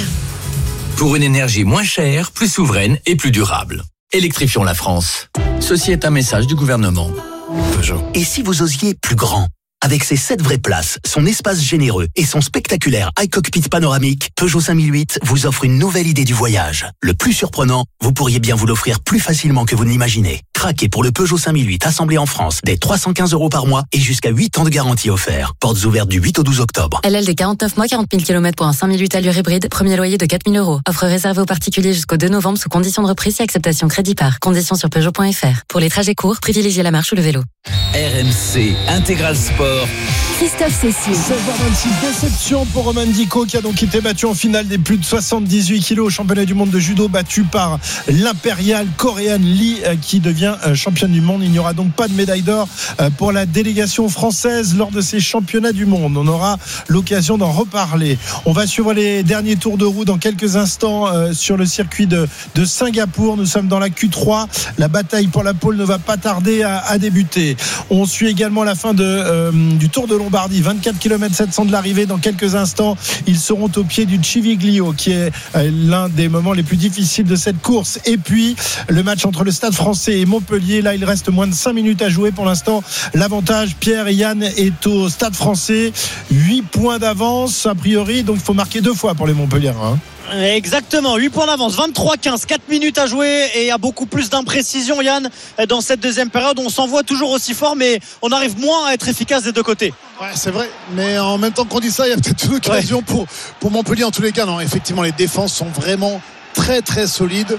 Pour une énergie moins chère, plus souveraine et plus durable. Électrifions la France. Ceci est un message du gouvernement. Peugeot. Et si vous osiez plus grand ? Avec ses sept vraies places, son espace généreux et son spectaculaire iCockpit panoramique, Peugeot cinq mille huit vous offre une nouvelle idée du voyage. Le plus surprenant, vous pourriez bien vous l'offrir plus facilement que vous ne l'imaginez. Craquez pour le Peugeot cinq mille huit assemblé en France dès trois cent quinze euros par mois et jusqu'à huit ans de garantie offert. Portes ouvertes du huit au douze octobre. L L D quarante-neuf mois, quarante mille kilomètres pour un cinq mille huit allure hybride. Premier loyer de quatre mille euros. Offre réservée aux particuliers jusqu'au deux novembre sous condition de reprise et acceptation crédit par. Conditions sur peugeot point f r. Pour les trajets courts, privilégiez la marche ou le vélo. R M C Intégral Sport. Christophe Cécile. seize heures vingt-six, déception pour Roman Dico qui a donc été battu en finale des plus de soixante-dix-huit kilos au championnat du monde de judo, battu par l'impériale coréenne Lee qui devient championne du monde. Il n'y aura donc pas de médaille d'or pour la délégation française lors de ces championnats du monde. On aura l'occasion d'en reparler. On va suivre les derniers tours de roue dans quelques instants sur le circuit de, de Singapour. Nous sommes dans la Q trois. La bataille pour la pole ne va pas tarder à, à débuter. On suit également la fin de, euh, du Tour de Lombardie, vingt-quatre kilomètres sept cents de l'arrivée. Dans quelques instants, ils seront au pied du Civiglio, qui est euh, l'un des moments les plus difficiles de cette course. Et puis, le match entre le Stade français et Montpellier. Là, il reste moins de cinq minutes à jouer. Pour l'instant, l'avantage, Pierre et Yann, est au Stade français. huit points d'avance, a priori. Donc, il faut marquer deux fois pour les Montpelliérains. Exactement, huit points d'avance, vingt-trois quinze, quatre minutes à jouer et il y a beaucoup plus d'imprécision, Yann, dans cette deuxième période. On s'envoie toujours aussi fort, mais on arrive moins à être efficace des deux côtés. Ouais, c'est vrai, mais en même temps qu'on dit ça, il y a peut-être une occasion ouais. pour, pour Montpellier en tous les cas. Non, effectivement, les défenses sont vraiment très très solides.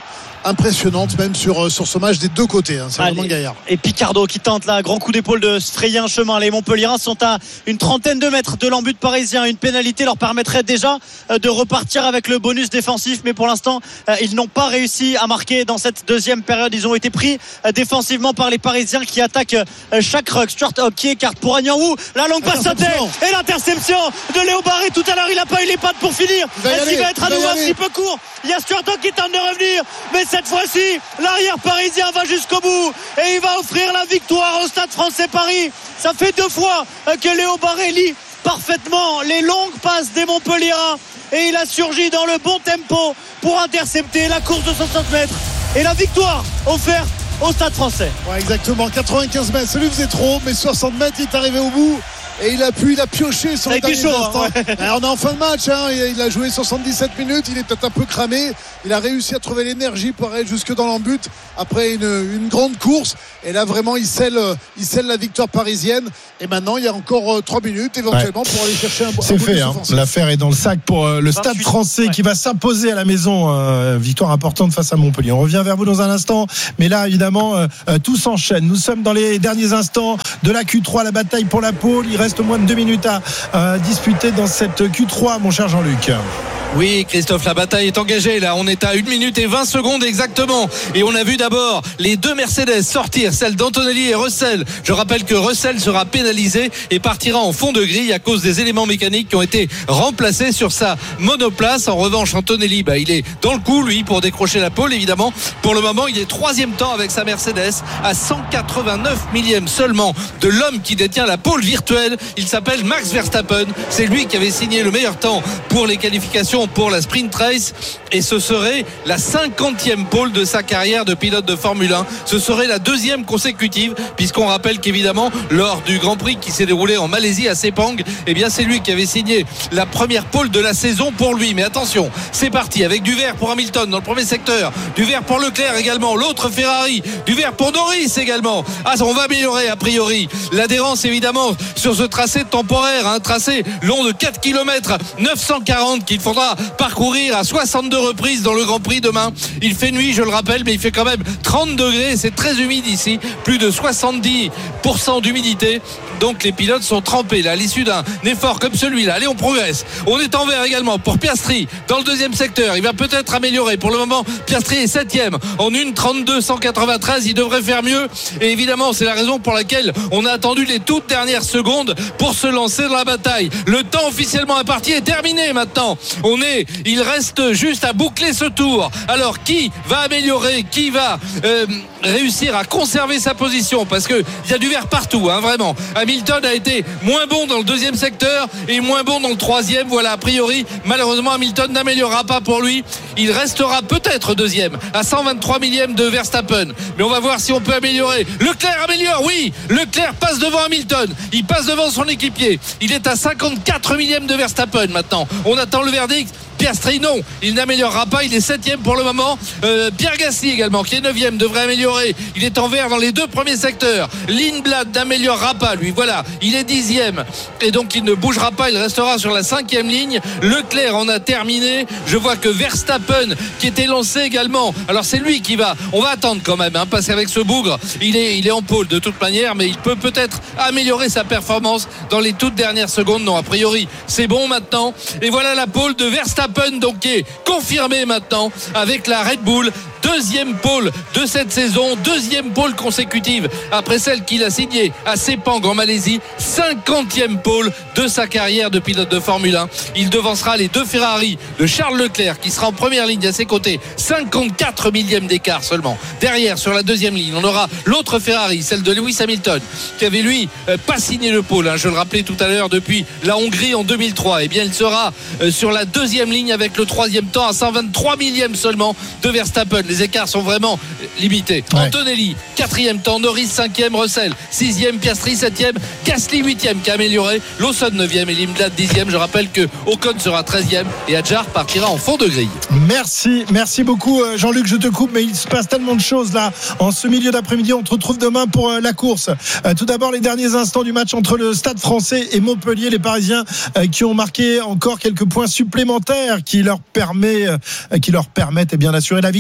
impressionnante même sur, sur ce match des deux côtés. Hein. C'est Allez. vraiment gaillard. Et Picardo qui tente là, grand coup d'épaule de se frayer un chemin. Les Montpelliérains sont à une trentaine de mètres de l'embut parisien. Une pénalité leur permettrait déjà de repartir avec le bonus défensif, mais pour l'instant ils n'ont pas réussi à marquer dans cette deuxième période. Ils ont été pris défensivement par les Parisiens qui attaquent chaque ruck. Stuart Hogg qui écarte pour Agnaou, la longue passe à tête et l'interception de Léo Barré. Tout à l'heure il n'a pas eu les pattes pour finir. Est-ce qu'il va être à nouveau un petit peu court? Il y a Stuart Hogg qui tente de revenir, mais cette fois-ci l'arrière parisien va jusqu'au bout et il va offrir la victoire au Stade Français Paris. Ça fait deux fois que Léo Barré lit parfaitement les longues passes des Montpelliérains et il a surgi dans le bon tempo pour intercepter la course de soixante mètres et la victoire offerte au Stade Français. Ouais, exactement, quatre-vingt-quinze mètres, ça lui faisait trop, mais soixante mètres, il est arrivé au bout. Et il a pu, il a pioché sur les derniers chaud, instants. Hein, ouais. Alors, on est en fin de match, hein, il a joué soixante-dix-sept minutes, il est peut-être un peu cramé. Il a réussi à trouver l'énergie pour aller jusque dans l'embut après une, une grande course. Et là, vraiment, il scelle, il scelle la victoire parisienne. Et maintenant, il y a encore trois minutes éventuellement ouais. pour aller chercher un, un C'est fait, hein. L'affaire est dans le sac pour euh, le Stade Français ouais. qui va s'imposer à la maison. Euh, victoire importante face à Montpellier. On revient vers vous dans un instant. Mais là, évidemment, euh, euh, tout s'enchaîne. Nous sommes dans les derniers instants de la Q trois, la bataille pour la pole. Il reste moins de deux minutes à euh, disputer dans cette Q trois, mon cher Jean-Luc. Oui, Christophe, la bataille est engagée. Là, on est à une minute et vingt secondes exactement. Et on a vu d'abord les deux Mercedes sortir, celle d'Antonelli et Russell. Je rappelle que Russell sera pénalisé et partira en fond de grille à cause des éléments mécaniques qui ont été remplacés sur sa monoplace. En revanche, Antonelli, bah, il est dans le coup, lui, pour décrocher la pole, évidemment. Pour le moment, il est troisième temps avec sa Mercedes à cent quatre-vingt-neuf millièmes seulement de l'homme qui détient la pole virtuelle. Il s'appelle Max Verstappen. C'est lui qui avait signé le meilleur temps pour les qualifications pour la sprint race et ce serait la cinquantième pole de sa carrière de pilote de Formule un. Ce serait la deuxième consécutive puisqu'on rappelle qu'évidemment lors du Grand Prix qui s'est déroulé en Malaisie à Sepang, eh bien c'est lui qui avait signé la première pole de la saison pour lui. Mais attention, c'est parti avec du vert pour Hamilton dans le premier secteur, du vert pour Leclerc également, l'autre Ferrari, du vert pour Norris également. Ah, on va améliorer a priori l'adhérence évidemment sur ce tracé temporaire, un tracé long de quatre kilomètres neuf cent quarante qu'il faudra parcourir à soixante-deux reprises dans le Grand Prix demain. Il fait nuit, je le rappelle, mais il fait quand même trente degrés, c'est très humide ici, plus de soixante-dix pour cent d'humidité. Donc les pilotes sont trempés là à l'issue d'un effort comme celui-là. Allez, on progresse. On est en vert également pour Piastri dans le deuxième secteur. Il va peut-être améliorer. Pour le moment, Piastri est septième en une trente-deux cent quatre-vingt-treize. Il devrait faire mieux. Et évidemment, c'est la raison pour laquelle on a attendu les toutes dernières secondes pour se lancer dans la bataille. Le temps officiellement imparti est terminé maintenant. On est, il reste juste à boucler ce tour. Alors qui va améliorer, qui va euh, réussir à conserver sa position, parce que il y a du vert partout, hein, vraiment. Hamilton a été moins bon dans le deuxième secteur et moins bon dans le troisième. Voilà, a priori, malheureusement, Hamilton n'améliorera pas pour lui. Il restera peut-être deuxième à cent vingt-trois millièmes de Verstappen. Mais on va voir si on peut améliorer. Leclerc améliore, oui. Leclerc passe devant Hamilton. Il passe devant son équipier. Il est à cinquante-quatre millièmes de Verstappen maintenant. On attend le verdict. Piastri, non, il n'améliorera pas, il est septième pour le moment. euh, Pierre Gasly également qui est neuvième, devrait améliorer. Il est en vert dans les deux premiers secteurs. Lindblad n'améliorera pas, lui, voilà, il est dixième et donc il ne bougera pas, il restera sur la cinquième ligne. Leclerc en a terminé. Je vois que Verstappen qui était lancé également, alors c'est lui qui va, on va attendre quand même, hein, parce qu'avec ce bougre il est, il est en pôle de toute manière, mais il peut peut-être améliorer sa performance dans les toutes dernières secondes. Non, a priori c'est bon maintenant. Et voilà la pole de Verstappen, donc qui est confirmé maintenant avec la Red Bull. Deuxième pole de cette saison, deuxième pole consécutive après celle qu'il a signée à Sepang en Malaisie, cinquantième pole de sa carrière de pilote de Formule un. Il devancera les deux Ferrari de Charles Leclerc qui sera en première ligne à ses côtés, cinquante-quatre millièmes d'écart seulement. Derrière, sur la deuxième ligne, on aura l'autre Ferrari, celle de Lewis Hamilton, qui avait lui euh, pas signé le pole, hein, je le rappelais tout à l'heure, depuis la Hongrie en deux mille trois. Et eh bien il sera euh, sur la deuxième ligne avec le troisième temps à cent vingt-trois millièmes seulement de Verstappen. Les écarts sont vraiment limités. Ouais. Antonelli, quatrième temps, Norris, cinquième, Russell, sixième, Piastri, septième, Gasly, huitième, qui a amélioré, Lawson, neuvième et Lindblad, dixième. Je rappelle que Ocon sera treizième et Adjar partira en fond de grille. Merci, merci beaucoup Jean-Luc, je te coupe, mais il se passe tellement de choses là en ce milieu d'après-midi. On te retrouve demain pour la course. Tout d'abord, les derniers instants du match entre le Stade Français et Montpellier. Les Parisiens qui ont marqué encore quelques points supplémentaires qui leur permet, qui leur permettent eh bien d'assurer la victoire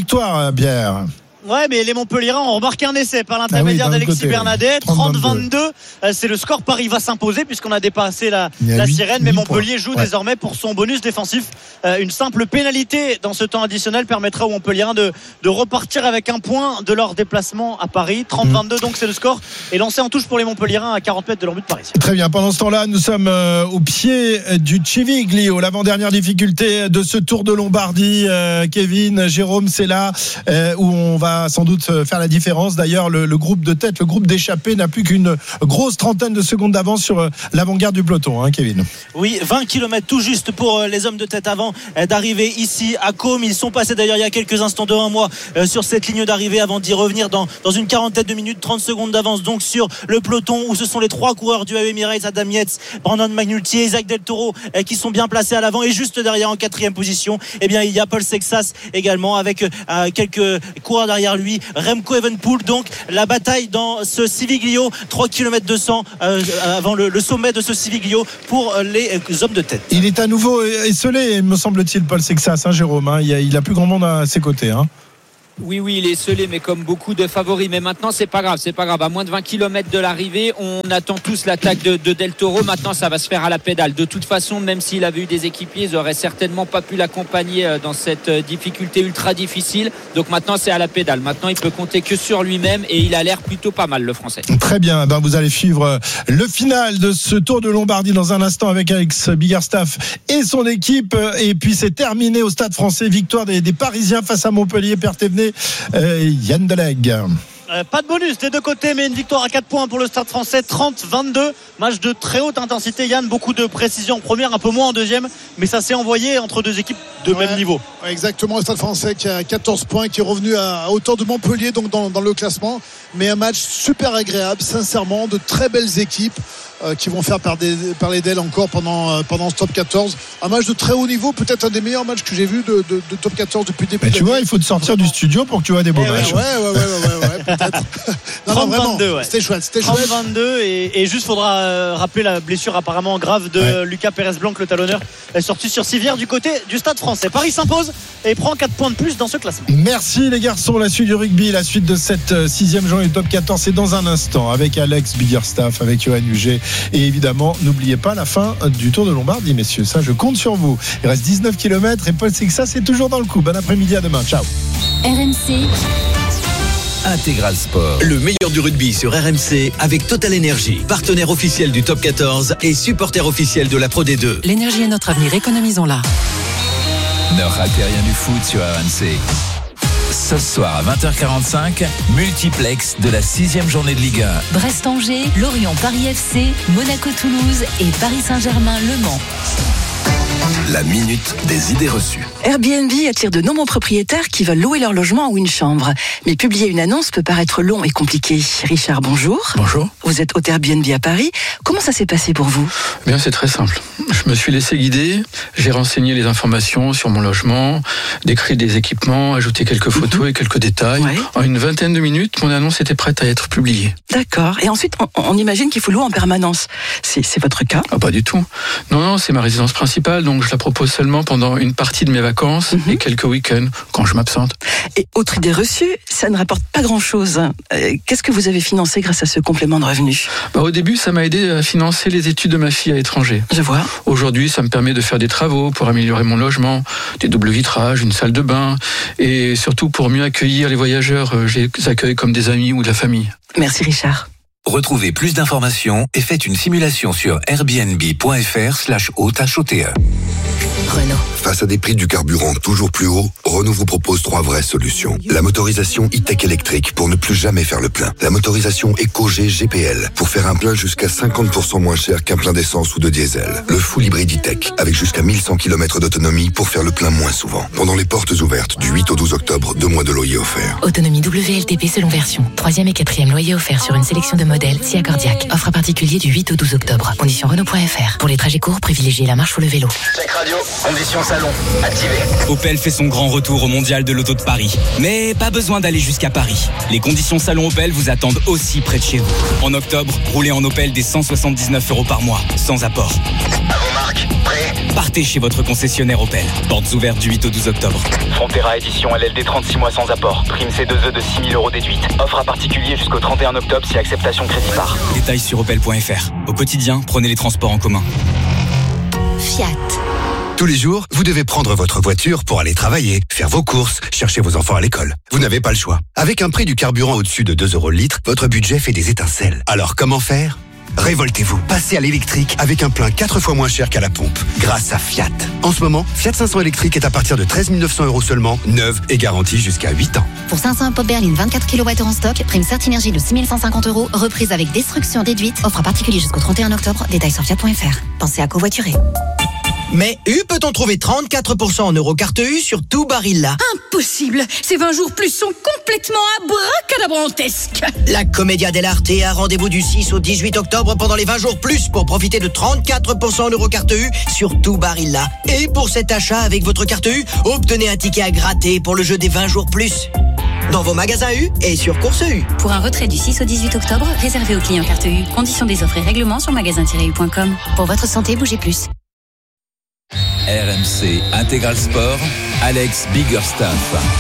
euh, Pierre. Ouais, mais les Montpelliérains ont remarqué un essai par l'intermédiaire ah oui, d'Alexis Bernadette. trente vingt-deux, c'est le score. Paris va s'imposer puisqu'on a dépassé la, la huit, sirène. Mais Montpellier points. joue ouais. désormais pour son bonus défensif. Euh, une simple pénalité dans ce temps additionnel permettra aux Montpelliérains de, de repartir avec un point de leur déplacement à Paris. trente vingt-deux, mmh. donc c'est le score. Et lancé en touche pour les Montpelliérains à quarante mètres de leur but parisien. Très bien. Pendant ce temps-là, nous sommes euh, au pied du Civiglio, l'avant-dernière difficulté de ce Tour de Lombardie. Euh, Kevin, Jérôme, c'est là euh, où on va sans doute faire la différence. D'ailleurs, le, le groupe de tête, le groupe d'échappés n'a plus qu'une grosse trentaine de secondes d'avance sur l'avant-garde du peloton, hein, Kevin. Oui, vingt kilomètres tout juste pour les hommes de tête avant d'arriver ici à Côme. Ils sont passés d'ailleurs il y a quelques instants devant moi sur cette ligne d'arrivée avant d'y revenir dans, dans une quarantaine de minutes, trente secondes d'avance donc sur le peloton où ce sont les trois coureurs du A E Emirates, Adam Yates, Brandon McNulty et Isaac Del Toro qui sont bien placés à l'avant, et juste derrière en quatrième position, eh bien il y a Paul Sexas également avec euh, quelques coureurs derrière lui, Remco Evenepoel. Donc la bataille dans ce Civiglio, trois kilomètres deux cents euh, avant le, le sommet de ce Civiglio pour les hommes de tête. Il est à nouveau esselé, me semble-t-il, Paul Sexas, hein, Jérôme, hein. Il, a, il a plus grand monde à ses côtés, hein. Oui, oui, il est scellé, mais comme beaucoup de favoris. Mais maintenant, c'est pas grave, c'est pas grave. À moins de vingt kilomètres de l'arrivée, on attend tous l'attaque de, de Del Toro. Maintenant, ça va se faire à la pédale. De toute façon, même s'il avait eu des équipiers, ils auraient certainement pas pu l'accompagner dans cette difficulté ultra difficile. Donc maintenant, c'est à la pédale. Maintenant, il peut compter que sur lui-même et il a l'air plutôt pas mal, le Français. Très bien. Ben, vous allez suivre le final de ce Tour de Lombardie dans un instant avec Alex Biggerstaff et son équipe. Et puis, c'est terminé au Stade Français. Victoire des, des Parisiens face à Montpellier. Pierre Thévenet. Euh, Yann Delegue. Euh, pas de bonus des deux côtés, mais une victoire à quatre points pour le Stade Français, trente vingt-deux. Match de très haute intensité, Yann. Beaucoup de précision en première, un peu moins en deuxième, mais ça s'est envoyé entre deux équipes de ouais, même niveau. Ouais, exactement, le Stade Français qui a quatorze points, qui est revenu à, à hauteur de Montpellier, donc dans, dans le classement. Mais un match super agréable, sincèrement, de très belles équipes euh, qui vont faire parler, parler d'elles encore pendant, euh, pendant ce top quatorze. Un match de très haut niveau, peut-être un des meilleurs matchs que j'ai vu de, de, de top quatorze depuis le début. Mais tu vois, il faut te sortir du studio pour que tu vois des beaux ouais, matchs. Ouais, ouais, ouais, ouais, ouais, ouais peut-être. Non, non, vraiment, ouais. C'était chouette, c'était chouette. trente vingt-deux et, et juste faudra euh, rappeler la blessure apparemment grave de ouais. Lucas Pérez-Blanc, le talonneur, est sorti sur civière du côté du Stade Français. Paris s'impose et prend quatre points de plus dans ce classement. Merci les garçons, la suite du rugby, la suite de cette euh, sixième journée du top quatorze, c'est dans un instant avec Alex Biggerstaff, avec Johan Huget et évidemment n'oubliez pas la fin du Tour de Lombardie, messieurs, ça je compte sur vous. Il reste dix-neuf kilomètres et Paul Sexas c'est toujours dans le coup. Bon après-midi, à demain, ciao. R M C Intégral Sport. Le meilleur du rugby sur R M C avec Total Energy, partenaire officiel du top quatorze et supporter officiel de la Pro D deux. L'énergie est notre avenir, économisons-la. Ne ratez rien du foot sur R M C. Ce soir à vingt heures quarante-cinq, multiplex de la sixième journée de Ligue un. Brest-Angers, Lorient-Paris F C, Monaco-Toulouse et Paris Saint-Germain-Le Mans. La minute des idées reçues. Airbnb attire de nombreux propriétaires qui veulent louer leur logement ou une chambre. Mais publier une annonce peut paraître long et compliqué. Richard, bonjour. Bonjour. Vous êtes hôte Airbnb à Paris. Comment ça s'est passé pour vous ? Eh bien, c'est très simple. Je me suis laissé guider. J'ai renseigné les informations sur mon logement, décrit des équipements, ajouté quelques photos mmh. et quelques détails. Ouais. En une vingtaine de minutes, mon annonce était prête à être publiée. D'accord. Et ensuite, on, on imagine qu'il faut louer en permanence. C'est, c'est votre cas ? Ah, pas du tout. Non, non, c'est ma résidence principale, donc je la propose seulement pendant une partie de mes vacances mmh. et quelques week-ends quand je m'absente. Et autre idée reçue, ça ne rapporte pas grand-chose. Euh, qu'est-ce que vous avez financé grâce à ce complément de revenus ? Bah, au début, ça m'a aidé à financer les études de ma fille à l'étranger. Je vois. Aujourd'hui, ça me permet de faire des travaux pour améliorer mon logement, des doubles vitrages, une salle de bain, et surtout pour mieux accueillir les voyageurs. Je les accueille comme des amis ou de la famille. Merci Richard. Retrouvez plus d'informations et faites une simulation sur airbnb.fr slash haute H O T E. Renault. Face à des prix du carburant toujours plus hauts, Renault vous propose trois vraies solutions. La motorisation e-tech électrique pour ne plus jamais faire le plein. La motorisation EcoG G P L pour faire un plein jusqu'à cinquante pour cent moins cher qu'un plein d'essence ou de diesel. Le full hybride e-tech avec jusqu'à mille cent kilomètres d'autonomie pour faire le plein moins souvent. Pendant les portes ouvertes du huit au douze octobre, deux mois de loyer offert. Autonomie W L T P selon version. Troisième et quatrième loyer offert sur une sélection de modèles modèles, Sia Cordiac. Offre à particulier du huit au douze octobre. Conditions Renault point F R. Pour les trajets courts, privilégiez la marche ou le vélo. Check radio, conditions salon, activé. Opel fait son grand retour au mondial de l'auto de Paris. Mais pas besoin d'aller jusqu'à Paris. Les conditions salon Opel vous attendent aussi près de chez vous. En octobre, roulez en Opel dès cent soixante-dix-neuf euros par mois, sans apport. À vos marques, prêts ? Partez chez votre concessionnaire Opel. Portes ouvertes du huit au douze octobre. Frontera édition L L D trente-six mois sans apport. Prime C deux E de six mille euros déduite. Offre à particulier jusqu'au trente et un octobre si acceptation crédit par. Détails sur opel point F R. Au quotidien, prenez les transports en commun. Fiat. Tous les jours, vous devez prendre votre voiture pour aller travailler, faire vos courses, chercher vos enfants à l'école. Vous n'avez pas le choix. Avec un prix du carburant au-dessus de deux euros le litre, votre budget fait des étincelles. Alors comment faire ? Révoltez-vous, passez à l'électrique avec un plein quatre fois moins cher qu'à la pompe, grâce à Fiat. En ce moment, Fiat cinq cents électrique est à partir de treize mille neuf cents euros seulement, neuve et garantie jusqu'à huit ans. Pour cinq cents pop berline vingt-quatre kilowattheures en stock, prime Certinergie de six mille cent cinquante euros, reprise avec destruction déduite, offre à particulier jusqu'au trente et un octobre, détails sur fiat point F R. Pensez à covoiturer. Mais U peut-on trouver trente-quatre pour cent en Eurocarte U sur tout Barilla? Impossible. Ces vingt jours plus sont complètement abracadabrantesques. La Commedia dell'Arte a rendez-vous du six au dix-huit octobre pendant les vingt jours plus pour profiter de trente-quatre pour cent en Eurocarte U sur tout Barilla. Et pour cet achat avec votre carte U, obtenez un ticket à gratter pour le jeu des vingt jours plus. Dans vos magasins U et sur Course U. Pour un retrait du six au dix-huit octobre, réservé aux clients carte U. Conditions des offres et règlements sur magasin tiret u point com. Pour votre santé, bougez plus. R M C Intégral Sport, Alex Biggerstaff.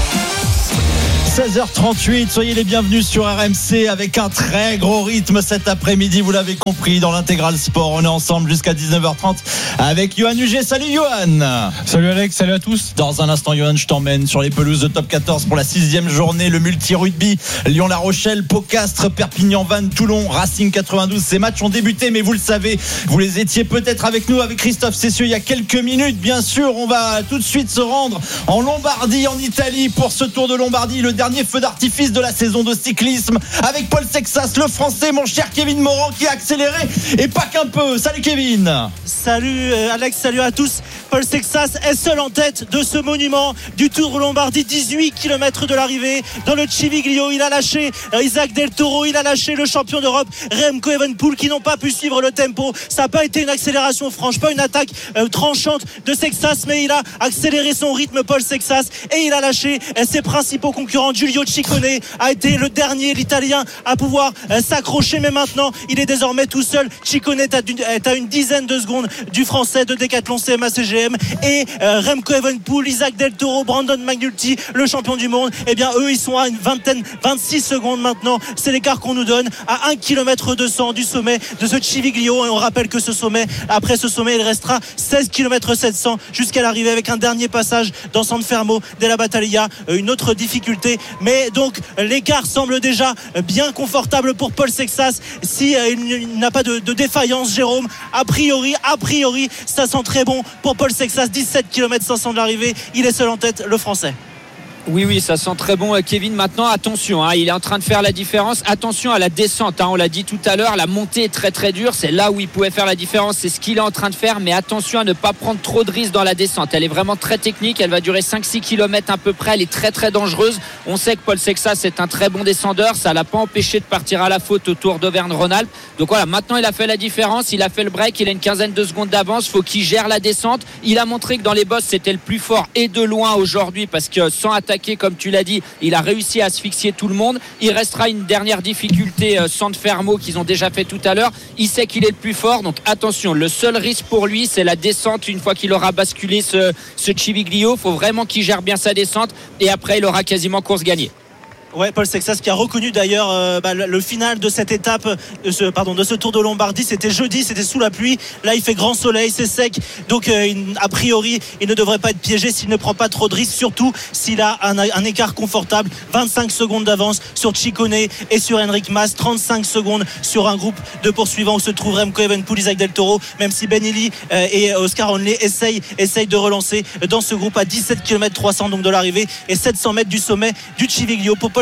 seize heures trente-huit, soyez les bienvenus sur R M C avec un très gros rythme cet après-midi, vous l'avez compris, dans l'Intégral Sport. On est ensemble jusqu'à dix-neuf heures trente avec Johan Huget. Salut Johan. Salut Alex, salut à tous. Dans un instant Johan, je t'emmène sur les pelouses de Top quatorze pour la sixième journée, le multi-rugby, Lyon-La Rochelle, Pau-Castres, Perpignan-Vannes, Toulon, Racing quatre-vingt-douze. Ces matchs ont débuté, mais vous le savez, vous les étiez peut-être avec nous, avec Christophe Cessieux il y a quelques minutes. Bien sûr, on va tout de suite se rendre en Lombardie, en Italie, pour ce Tour de Lombardie, le dernier feu d'artifice de la saison de cyclisme, avec Paul Sexas, le Français, mon cher Kevin Morand, qui a accéléré et pas qu'un peu. Salut Kevin. Salut Alex, salut à tous. Paul Sexas est seul en tête de ce monument du Tour de Lombardie, dix-huit kilomètres de l'arrivée dans le Civiglio. Il a lâché Isaac Del Toro, il a lâché le champion d'Europe Remco Evenepoel, qui n'ont pas pu suivre le tempo. Ça n'a pas été une accélération franche, pas une attaque euh, tranchante de Sexas, mais il a accéléré son rythme, Paul Sexas, et il a lâché euh, ses principaux concurrents. Giulio Ciccone a été le dernier, l'Italien, à pouvoir euh, s'accrocher, mais maintenant il est désormais tout seul. Ciccone est à, est à une dizaine de secondes du Français de Decathlon C M A C G M, et euh, Remco Evenepoel, Isaac Del Toro, Brandon McNulty, le champion du monde, et eh bien eux ils sont à une vingtaine, vingt-six secondes maintenant. C'est l'écart qu'on nous donne à un kilomètre deux cents du sommet de ce Civiglio, et on rappelle que ce sommet, après ce sommet, il restera seize kilomètres sept cents jusqu'à l'arrivée, avec un dernier passage dans San Fermo della Battaglia, une autre difficulté, mais donc l'écart semble déjà bien confortable pour Paul Sexas si euh, il n'a pas de, de défaillance, Jérôme. A priori, a priori, ça sent très bon pour Paul Sexas. dix-sept kilomètres cinq cents de l'arrivée, il est seul en tête, le Français. Oui, oui, ça sent très bon, Kevin. Maintenant, attention, hein, il est en train de faire la différence. Attention à la descente, hein, on l'a dit tout à l'heure, la montée est très très dure. C'est là où il pouvait faire la différence, c'est ce qu'il est en train de faire. Mais attention à ne pas prendre trop de risques dans la descente. Elle est vraiment très technique, elle va durer cinq six kilomètres à peu près. Elle est très très dangereuse. On sait que Paul Sexas est un très bon descendeur. Ça l'a pas empêché de partir à la faute au Tour d'Auvergne-Rhône-Alpes. Donc voilà, maintenant il a fait la différence, il a fait le break, il a une quinzaine de secondes d'avance. Faut qu'il gère la descente. Il a montré que dans les bosses c'était le plus fort et de loin aujourd'hui, parce que sans attaquer, comme tu l'as dit, il a réussi à asphyxier tout le monde. Il restera une dernière difficulté, euh, San Fermo, qu'ils ont déjà fait tout à l'heure. Il sait qu'il est le plus fort, donc attention, le seul risque pour lui c'est la descente. Une fois qu'il aura basculé ce, ce Civiglio, il faut vraiment qu'il gère bien sa descente, et après il aura quasiment course gagnée. Ouais, Paul Sexas qui a reconnu d'ailleurs euh, bah, le, le final de cette étape, de ce, pardon, de ce Tour de Lombardie. C'était jeudi, c'était sous la pluie. Là, il fait grand soleil, c'est sec. Donc, euh, il, a priori, il ne devrait pas être piégé s'il ne prend pas trop de risques, surtout s'il a un, un écart confortable. vingt-cinq secondes d'avance sur Ciccone et sur Enric Mas, trente-cinq secondes sur un groupe de poursuivants où se trouve Remco Evenepoel, Isaac Del Toro, même si Ben Illy euh, et Oscar Onley essayent, essayent de relancer dans ce groupe à dix-sept kilomètres trois cents donc de l'arrivée et sept cents mètres du sommet du Civiglio. Pour Paul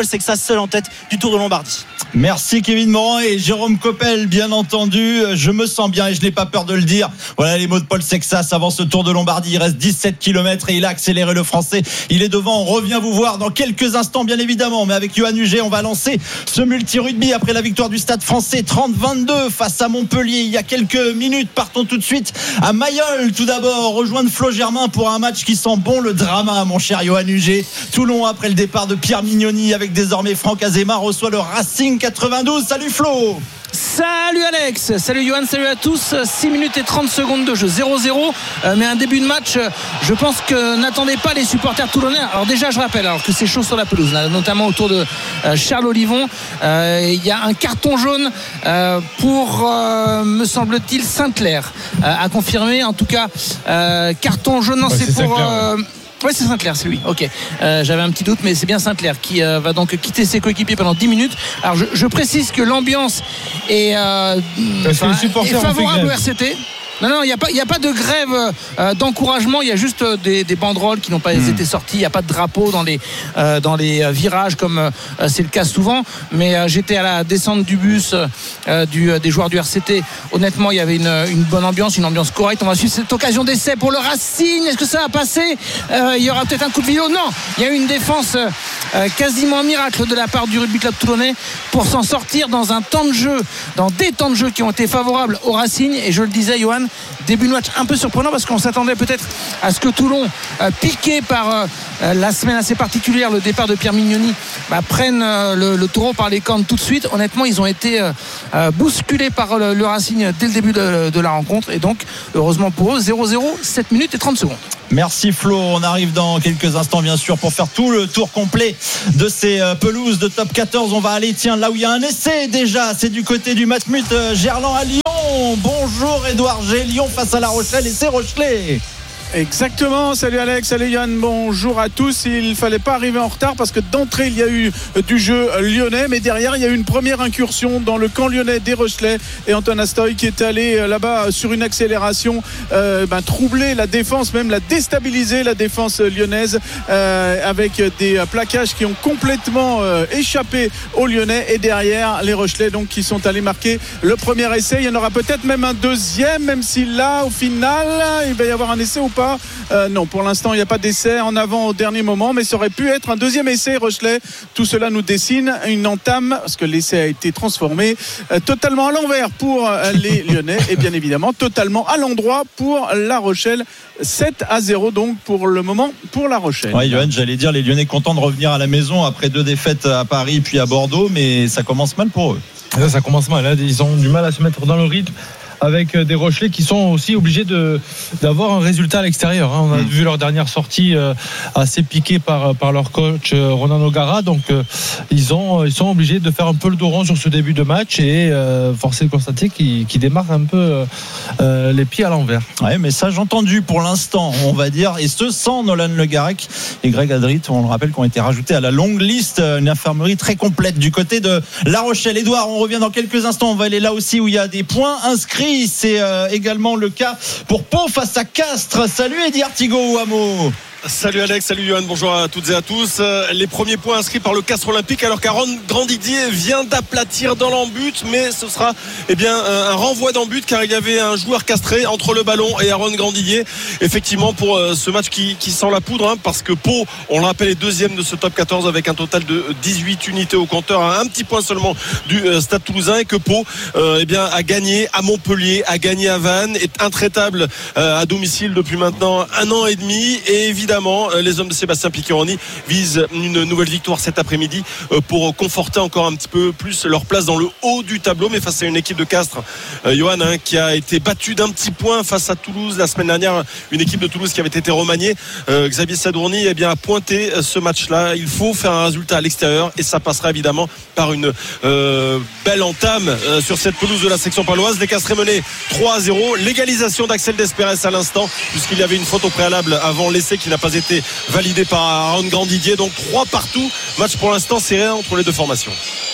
Paul Sexas seul en tête du Tour de Lombardie. Merci Kevin Morand et Jérôme Coppel, bien entendu. Je me sens bien et je n'ai pas peur de le dire. Voilà les mots de Paul Sexas avant ce Tour de Lombardie. Il reste dix-sept kilomètres et il a accéléré le Français. Il est devant. On revient vous voir dans quelques instants, bien évidemment. Mais avec Johan Huget, on va lancer ce multi-rugby après la victoire du Stade Français trente vingt-deux face à Montpellier il y a quelques minutes. Partons tout de suite à Mayol. Tout d'abord, rejoindre Flo Germain pour un match qui sent bon le drama, mon cher Johan Huget. Toulon, après le départ de Pierre Mignoni, avec désormais Franck Azema, reçoit le Racing quatre-vingt-douze. Salut Flo. Salut Alex, salut Johan, salut à tous. Six minutes et trente secondes de jeu, zéro zéro, euh, mais un début de match, euh, je pense que n'attendaient pas les supporters toulonnais. Alors déjà je rappelle alors que c'est chaud sur la pelouse là, notamment autour de euh, Charles Olivon. Euh, il y a un carton jaune euh, pour euh, me semble-t-il Sainte-Claire euh, à confirmer. En tout cas euh, carton jaune, non, ouais, c'est, c'est pour Oui, c'est Sainte-Claire, c'est lui. Ok. Euh, j'avais un petit doute, mais c'est bien Sainte-Claire qui euh, va donc quitter ses coéquipiers pendant dix minutes. Alors, je, je précise que l'ambiance est, euh, est favorable au R C T. Non, non, il n'y a pas, il n'y a pas de grève euh, d'encouragement. Il y a juste des, des banderoles qui n'ont pas mmh. été sorties. Il n'y a pas de drapeau dans les, euh, dans les virages comme euh, c'est le cas souvent. Mais euh, j'étais à la descente du bus euh, du, des joueurs du R C T. Honnêtement, il y avait une, une bonne ambiance, une ambiance correcte. On va suivre cette occasion d'essai pour le Racing. Est-ce que ça va passer ? euh, Il y aura peut-être un coup de vidéo. Non, il y a eu une défense euh, quasiment un miracle de la part du Rugby Club Toulonnais pour s'en sortir dans un temps de jeu, dans des temps de jeu qui ont été favorables au Racing. Et je le disais, Johan, début de match un peu surprenant parce qu'on s'attendait peut-être à ce que Toulon, euh, piqué par euh, la semaine assez particulière, le départ de Pierre Mignoni, bah, prenne euh, le, le taureau par les cornes tout de suite. Honnêtement, ils ont été euh, bousculés par le, le Racing dès le début de, de la rencontre et donc heureusement pour eux, zéro zéro, sept minutes et trente secondes. Merci Flo, on arrive dans quelques instants bien sûr pour faire tout le tour complet de ces pelouses de top quatorze. On va aller tiens là où il y a un essai déjà, c'est du côté du Matmut Gerland à Lyon. Bonjour Édouard G, Lyon face à La Rochelle et c'est Rochelet. Exactement, salut Alex, salut Yann, bonjour à tous. Il ne fallait pas arriver en retard parce que d'entrée il y a eu du jeu lyonnais, mais derrière il y a eu une première incursion dans le camp lyonnais des Rochelais et Antoine Astoy qui est allé là-bas sur une accélération euh, ben, troubler la défense, même la déstabiliser la défense lyonnaise euh, avec des plaquages qui ont complètement euh, échappé aux Lyonnais et derrière les Rochelais donc qui sont allés marquer le premier essai. Il y en aura peut-être même un deuxième, même si là au final il va y avoir un essai ou pas. Euh, non, pour l'instant il n'y a pas d'essai en avant au dernier moment, mais ça aurait pu être un deuxième essai Rochelet. Tout cela nous dessine une entame parce que l'essai a été transformé euh, totalement à l'envers pour euh, les Lyonnais et bien évidemment totalement à l'endroit pour La Rochelle. Sept à zéro donc pour le moment pour La Rochelle. Ouais, Johan, j'allais dire les Lyonnais contents de revenir à la maison après deux défaites à Paris puis à Bordeaux, mais ça commence mal pour eux. Ça, ça commence mal, hein. Ils ont du mal à se mettre dans le rythme avec des Rochelais qui sont aussi obligés de, d'avoir un résultat à l'extérieur. On a mmh. vu leur dernière sortie euh, assez piquée par, par leur coach euh, Ronan O'Gara. Donc euh, ils, ont, ils sont obligés de faire un peu le dos rond sur ce début de match et euh, force est de constater qu'ils, qu'ils démarrent un peu euh, les pieds à l'envers. Ouais, message entendu pour l'instant, on va dire, et ce sans Nolan Le Garec et Greg Adrit, on le rappelle, qui ont été rajoutés à la longue liste, une infirmerie très complète du côté de La Rochelle. Édouard, on revient dans quelques instants, on va aller là aussi où il y a des points inscrits. C'est euh, également le cas pour Pau face à Castres. Salut Eddie Artigo ou Hameau. Salut Alex, salut Johan, bonjour à toutes et à tous. Les premiers points inscrits par le Castres Olympique alors qu'Aaron Grandidier vient d'aplatir dans l'embut, mais ce sera eh bien, un renvoi d'embut car il y avait un joueur castré entre le ballon et Aaron Grandidier. Effectivement pour ce match qui, qui sent la poudre hein, parce que Pau, on le rappelle, est deuxième de ce top quatorze avec un total de dix-huit unités au compteur, à un petit point seulement du Stade Toulousain et que Pau euh, eh bien, a gagné à Montpellier, a gagné à Vannes, est intraitable euh, à domicile depuis maintenant un an et demi et évidemment les hommes de Sébastien Piccheroni visent une nouvelle victoire cet après-midi pour conforter encore un petit peu plus leur place dans le haut du tableau, mais face à une équipe de Castres, Johan, hein, qui a été battue d'un petit point face à Toulouse la semaine dernière, une équipe de Toulouse qui avait été remaniée. euh, Xavier Sadourny eh bien, a pointé ce match-là. Il faut faire un résultat à l'extérieur et ça passera évidemment par une euh, belle entame euh, sur cette pelouse de la section paloise. Les Castres menés trois à zéro, l'égalisation d'Axel Desperes à l'instant puisqu'il y avait une faute au préalable avant l'essai qui n'a pas été validé par Aaron Grandidier. Donc trois partout, match pour l'instant serré entre les deux formations.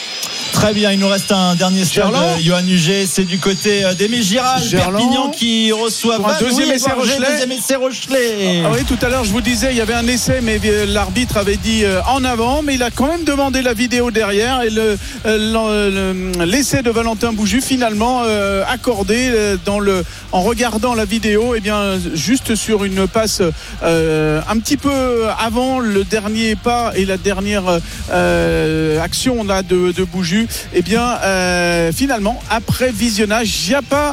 Très bien, il nous reste un dernier stade de Johan Huget, c'est du côté d'Aimé Giral, Perpignan qui reçoit un deuxième essai Rochelet. Deuxième essai Rochelet. Ah oui, tout à l'heure je vous disais il y avait un essai, mais l'arbitre avait dit en avant, mais il a quand même demandé la vidéo derrière, et le, le, l'essai de Valentin Bouju finalement euh, accordé dans le, en regardant la vidéo, et eh bien juste sur une passe euh, un petit peu avant le dernier pas et la dernière euh, action là de, de Bouju, et eh bien euh, finalement après visionnage il n'y a pas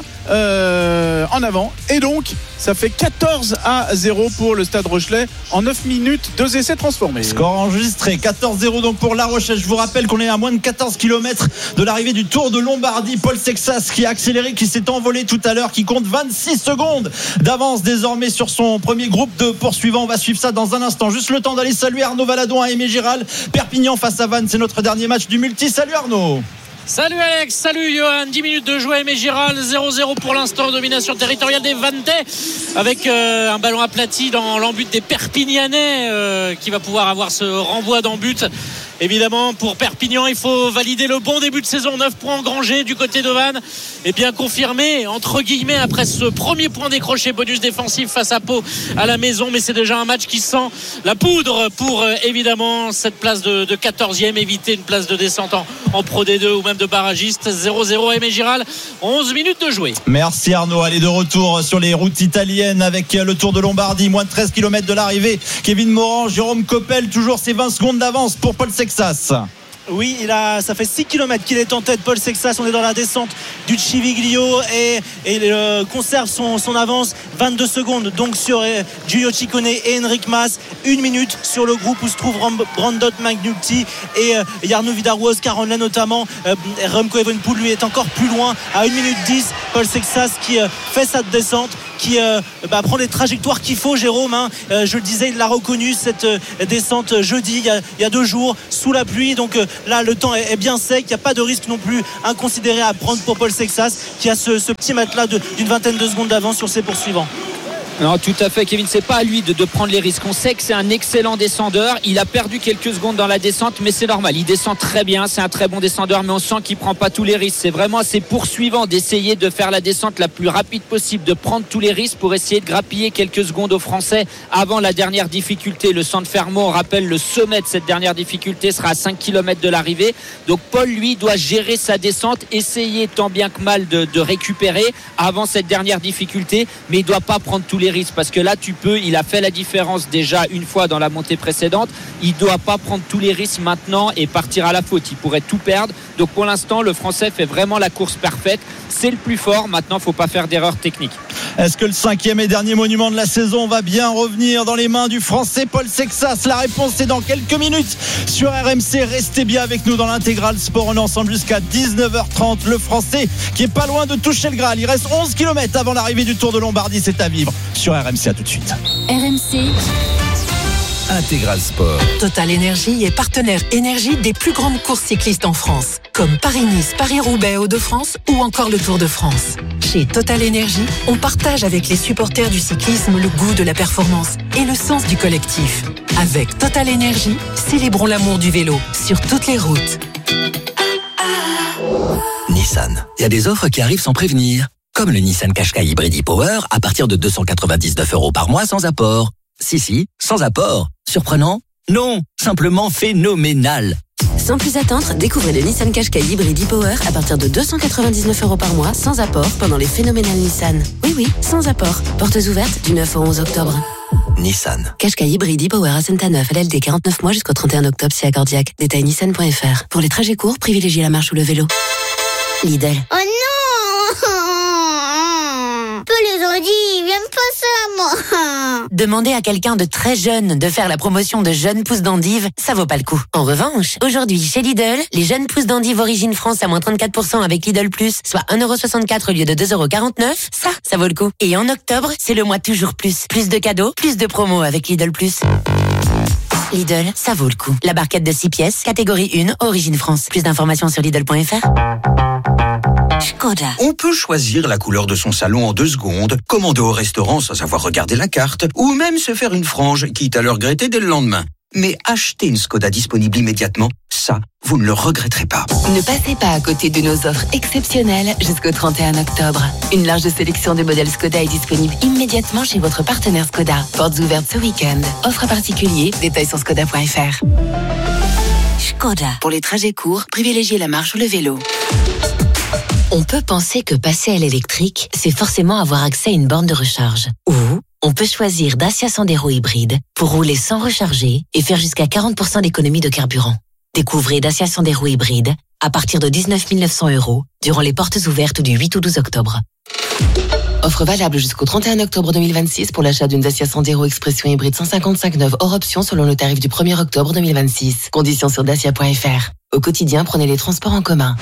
euh, en avant, et donc ça fait quatorze à zéro pour le Stade Rochelet en neuf minutes, deux essais transformés. Score enregistré quatorze zéro donc pour La Rochelle. Je vous rappelle qu'on est à moins de quatorze kilomètres de l'arrivée du Tour de Lombardie. Paul Sexas qui a accéléré, qui s'est envolé tout à l'heure, qui compte vingt-six secondes d'avance désormais sur son premier groupe de poursuivants. On va suivre ça dans un instant. Juste le temps d'aller saluer Arnaud Valadon à Aimé Giral. Perpignan face à Vannes, c'est notre dernier match du multi. Salut Arnaud. Salut Alex, salut Johan, dix minutes de jouer, Aimé Giral, zéro zéro pour l'instant, domination territoriale des Vantais avec euh, un ballon aplati dans l'embut des Perpignanais euh, qui va pouvoir avoir ce renvoi d'embut. Évidemment, pour Perpignan, il faut valider le bon début de saison. neuf points engrangés du côté de Vannes. Et bien confirmé, entre guillemets, après ce premier point décroché, bonus défensif face à Pau à la maison. Mais c'est déjà un match qui sent la poudre pour, euh, évidemment, cette place de, de quatorzième. Éviter une place de descente en, en Pro D deux ou même de barragiste. zéro zéro Aimé Giral, onze minutes de jouer. Merci Arnaud. Allez, de retour sur les routes italiennes avec le Tour de Lombardie. Moins de treize kilomètres de l'arrivée. Kevin Morand, Jérôme Coppel, toujours ses vingt secondes d'avance pour Paul Sexas. Oui, il a, ça fait six kilomètres qu'il est en tête, Paul Sexas. On est dans la descente du Civiglio et, et il euh, conserve son, son avance. vingt-deux secondes donc sur euh, Giulio Ciccone et Enric Mas. Une minute sur le groupe où se trouvent Brandon McNulty et euh, Jarno Vidaroz, Caron notamment. euh, Remco Evenepoel lui est encore plus loin à une minute dix. Paul Sexas qui euh, fait sa descente, qui euh, bah, prend les trajectoires qu'il faut, Jérôme, hein. euh, je le disais, il l'a reconnu cette euh, descente jeudi il y, a, il y a deux jours sous la pluie, donc euh, là le temps est, est bien sec, il n'y a pas de risque non plus inconsidéré à prendre pour Paul Sexas qui a ce, ce petit matelas de, d'une vingtaine de secondes d'avance sur ses poursuivants. Non, tout à fait, Kevin, c'est pas à lui de, de prendre les risques. On sait que c'est un excellent descendeur. Il a perdu quelques secondes dans la descente, mais c'est normal. Il descend très bien, c'est un très bon descendeur, mais on sent qu'il prend pas tous les risques. C'est vraiment à ses poursuivants d'essayer de faire la descente la plus rapide possible, de prendre tous les risques pour essayer de grappiller quelques secondes aux Français avant la dernière difficulté. Le San Fermo, on rappelle, le sommet de cette dernière difficulté sera à cinq kilomètres de l'arrivée. Donc Paul, lui, doit gérer sa descente, essayer tant bien que mal de, de récupérer avant cette dernière difficulté, mais il doit pas prendre tous les risques, parce que là tu peux, il a fait la différence déjà une fois dans la montée précédente, il doit pas prendre tous les risques maintenant et partir à la faute, il pourrait tout perdre. Donc pour l'instant le Français fait vraiment la course parfaite, c'est le plus fort, maintenant faut pas faire d'erreur technique. Est-ce que le cinquième et dernier monument de la saison va bien revenir dans les mains du Français Paul Sexas? La réponse est dans quelques minutes sur R M C. Restez bien avec nous dans l'intégral sport. On est ensemble jusqu'à dix-neuf heures trente. Le Français qui est pas loin de toucher le Graal. Il reste onze kilomètres avant l'arrivée du Tour de Lombardie. C'est à vivre sur R M C. À tout de suite. R M C Intégral Sport. Total Énergie est partenaire énergie des plus grandes courses cyclistes en France, comme Paris-Nice, Paris-Roubaix, Hauts-de-France ou encore le Tour de France. Chez Total Énergie, on partage avec les supporters du cyclisme le goût de la performance et le sens du collectif. Avec Total Énergie, célébrons l'amour du vélo sur toutes les routes. Nissan, il y a des offres qui arrivent sans prévenir. Comme le Nissan Qashqai Hybrid e-Power à partir de deux cent quatre-vingt-dix-neuf euros par mois sans apport. Si, si, sans apport. Surprenant? Non, simplement phénoménal. Sans plus attendre, découvrez le Nissan Qashqai Hybrid e-Power à partir de deux cent quatre-vingt-dix-neuf euros par mois sans apport pendant les phénoménales Nissan. Oui, oui, sans apport. Portes ouvertes du neuf au onze octobre. Nissan. Qashqai Hybrid e-Power à Saint-Neuf, L L D quarante-neuf mois jusqu'au trente et un octobre si accordiaque. Détail nissan point f r. Pour les trajets courts, privilégiez la marche ou le vélo. Lidl. Oh non! Peu les aurait dit, j'aime pas ça, moi. Demander à quelqu'un de très jeune de faire la promotion de jeunes pousses d'endive, ça vaut pas le coup. En revanche, aujourd'hui, chez Lidl, les jeunes pousses d'endive origine France à moins trente-quatre pour cent avec Lidl Plus, soit un euro soixante-quatre au lieu de deux euros quarante-neuf, ça, ça vaut le coup. Et en octobre, c'est le mois toujours plus. Plus de cadeaux, plus de promos avec Lidl Plus. Lidl, ça vaut le coup. La barquette de six pièces, catégorie un, origine France. Plus d'informations sur Lidl point f r. Skoda. On peut choisir la couleur de son salon en deux secondes, commander au restaurant sans avoir regardé la carte, ou même se faire une frange, quitte à le regretter dès le lendemain. Mais acheter une Skoda disponible immédiatement, ça, vous ne le regretterez pas. Ne passez pas à côté de nos offres exceptionnelles jusqu'au trente et un octobre. Une large sélection de modèles Skoda est disponible immédiatement chez votre partenaire Skoda. Portes ouvertes ce week-end. Offre particulier, détails sur skoda point f r. Skoda. Pour les trajets courts, privilégiez la marche ou le vélo. On peut penser que passer à l'électrique, c'est forcément avoir accès à une borne de recharge. Ou on peut choisir Dacia Sandero hybride pour rouler sans recharger et faire jusqu'à quarante pour cent d'économie de carburant. Découvrez Dacia Sandero hybride à partir de dix-neuf mille neuf cents euros durant les portes ouvertes du huit au douze octobre. Offre valable jusqu'au trente et un octobre deux mille vingt-six pour l'achat d'une Dacia Sandero Expression hybride cent cinquante-cinq neuve hors option selon le tarif du premier octobre deux mille vingt-six. Conditions sur dacia point f r. Au quotidien, prenez les transports en commun.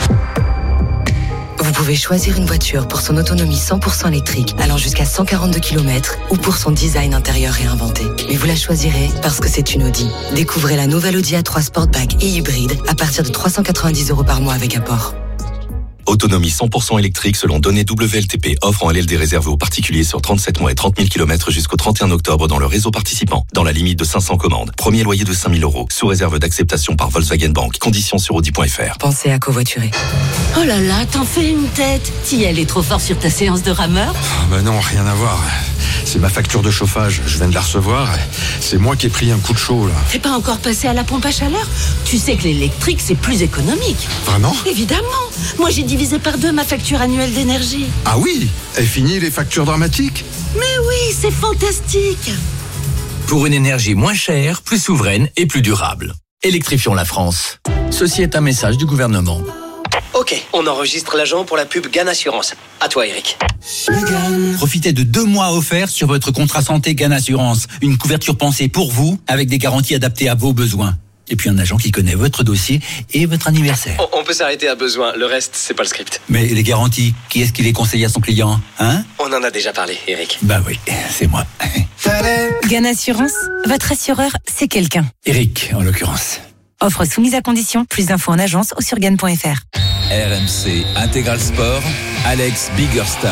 Vous pouvez choisir une voiture pour son autonomie cent pour cent électrique allant jusqu'à cent quarante-deux kilomètres ou pour son design intérieur réinventé. Mais vous la choisirez parce que c'est une Audi. Découvrez la nouvelle Audi A trois Sportback et hybride à partir de trois cent quatre-vingt-dix euros par mois avec apport. Autonomie cent pour cent électrique selon données W L T P. Offre en L L D réservée aux particuliers sur trente-sept mois et trente mille kilomètres jusqu'au trente et un octobre dans le réseau participant. Dans la limite de cinq cents commandes. Premier loyer de cinq mille euros. Sous réserve d'acceptation par Volkswagen Bank. Conditions sur audi point f r. Pensez à covoiturer. Oh là là, t'en fais une tête. T'y allais trop fort sur ta séance de rameur? Ah bah non, rien à voir. C'est ma facture de chauffage. Je viens de la recevoir. C'est moi qui ai pris un coup de chaud, là. T'es pas encore passé à la pompe à chaleur? Tu sais que l'électrique, c'est plus économique. Vraiment? Évidemment. Moi, j'ai divisé par deux ma facture annuelle d'énergie. Ah oui? Et fini les factures dramatiques? Mais oui, c'est fantastique. Pour une énergie moins chère, plus souveraine et plus durable. Électrifions la France. Ceci est un message du gouvernement. Ok, on enregistre l'agent pour la pub Gan Assurance. À toi, Eric. Profitez de deux mois offerts sur votre contrat santé Gan Assurance. Une couverture pensée pour vous, avec des garanties adaptées à vos besoins. Et puis un agent qui connaît votre dossier et votre anniversaire. On, on peut s'arrêter à besoin, le reste, c'est pas le script. Mais les garanties, qui est-ce qui les conseille à son client, hein? On en a déjà parlé, Eric. Bah oui, c'est moi. Gan Assurance, votre assureur, c'est quelqu'un. Eric, en l'occurrence. Offre soumise à condition, plus d'infos en agence ou sur gan point f r. R M C Intégral Sport, Alex Biggerstaff.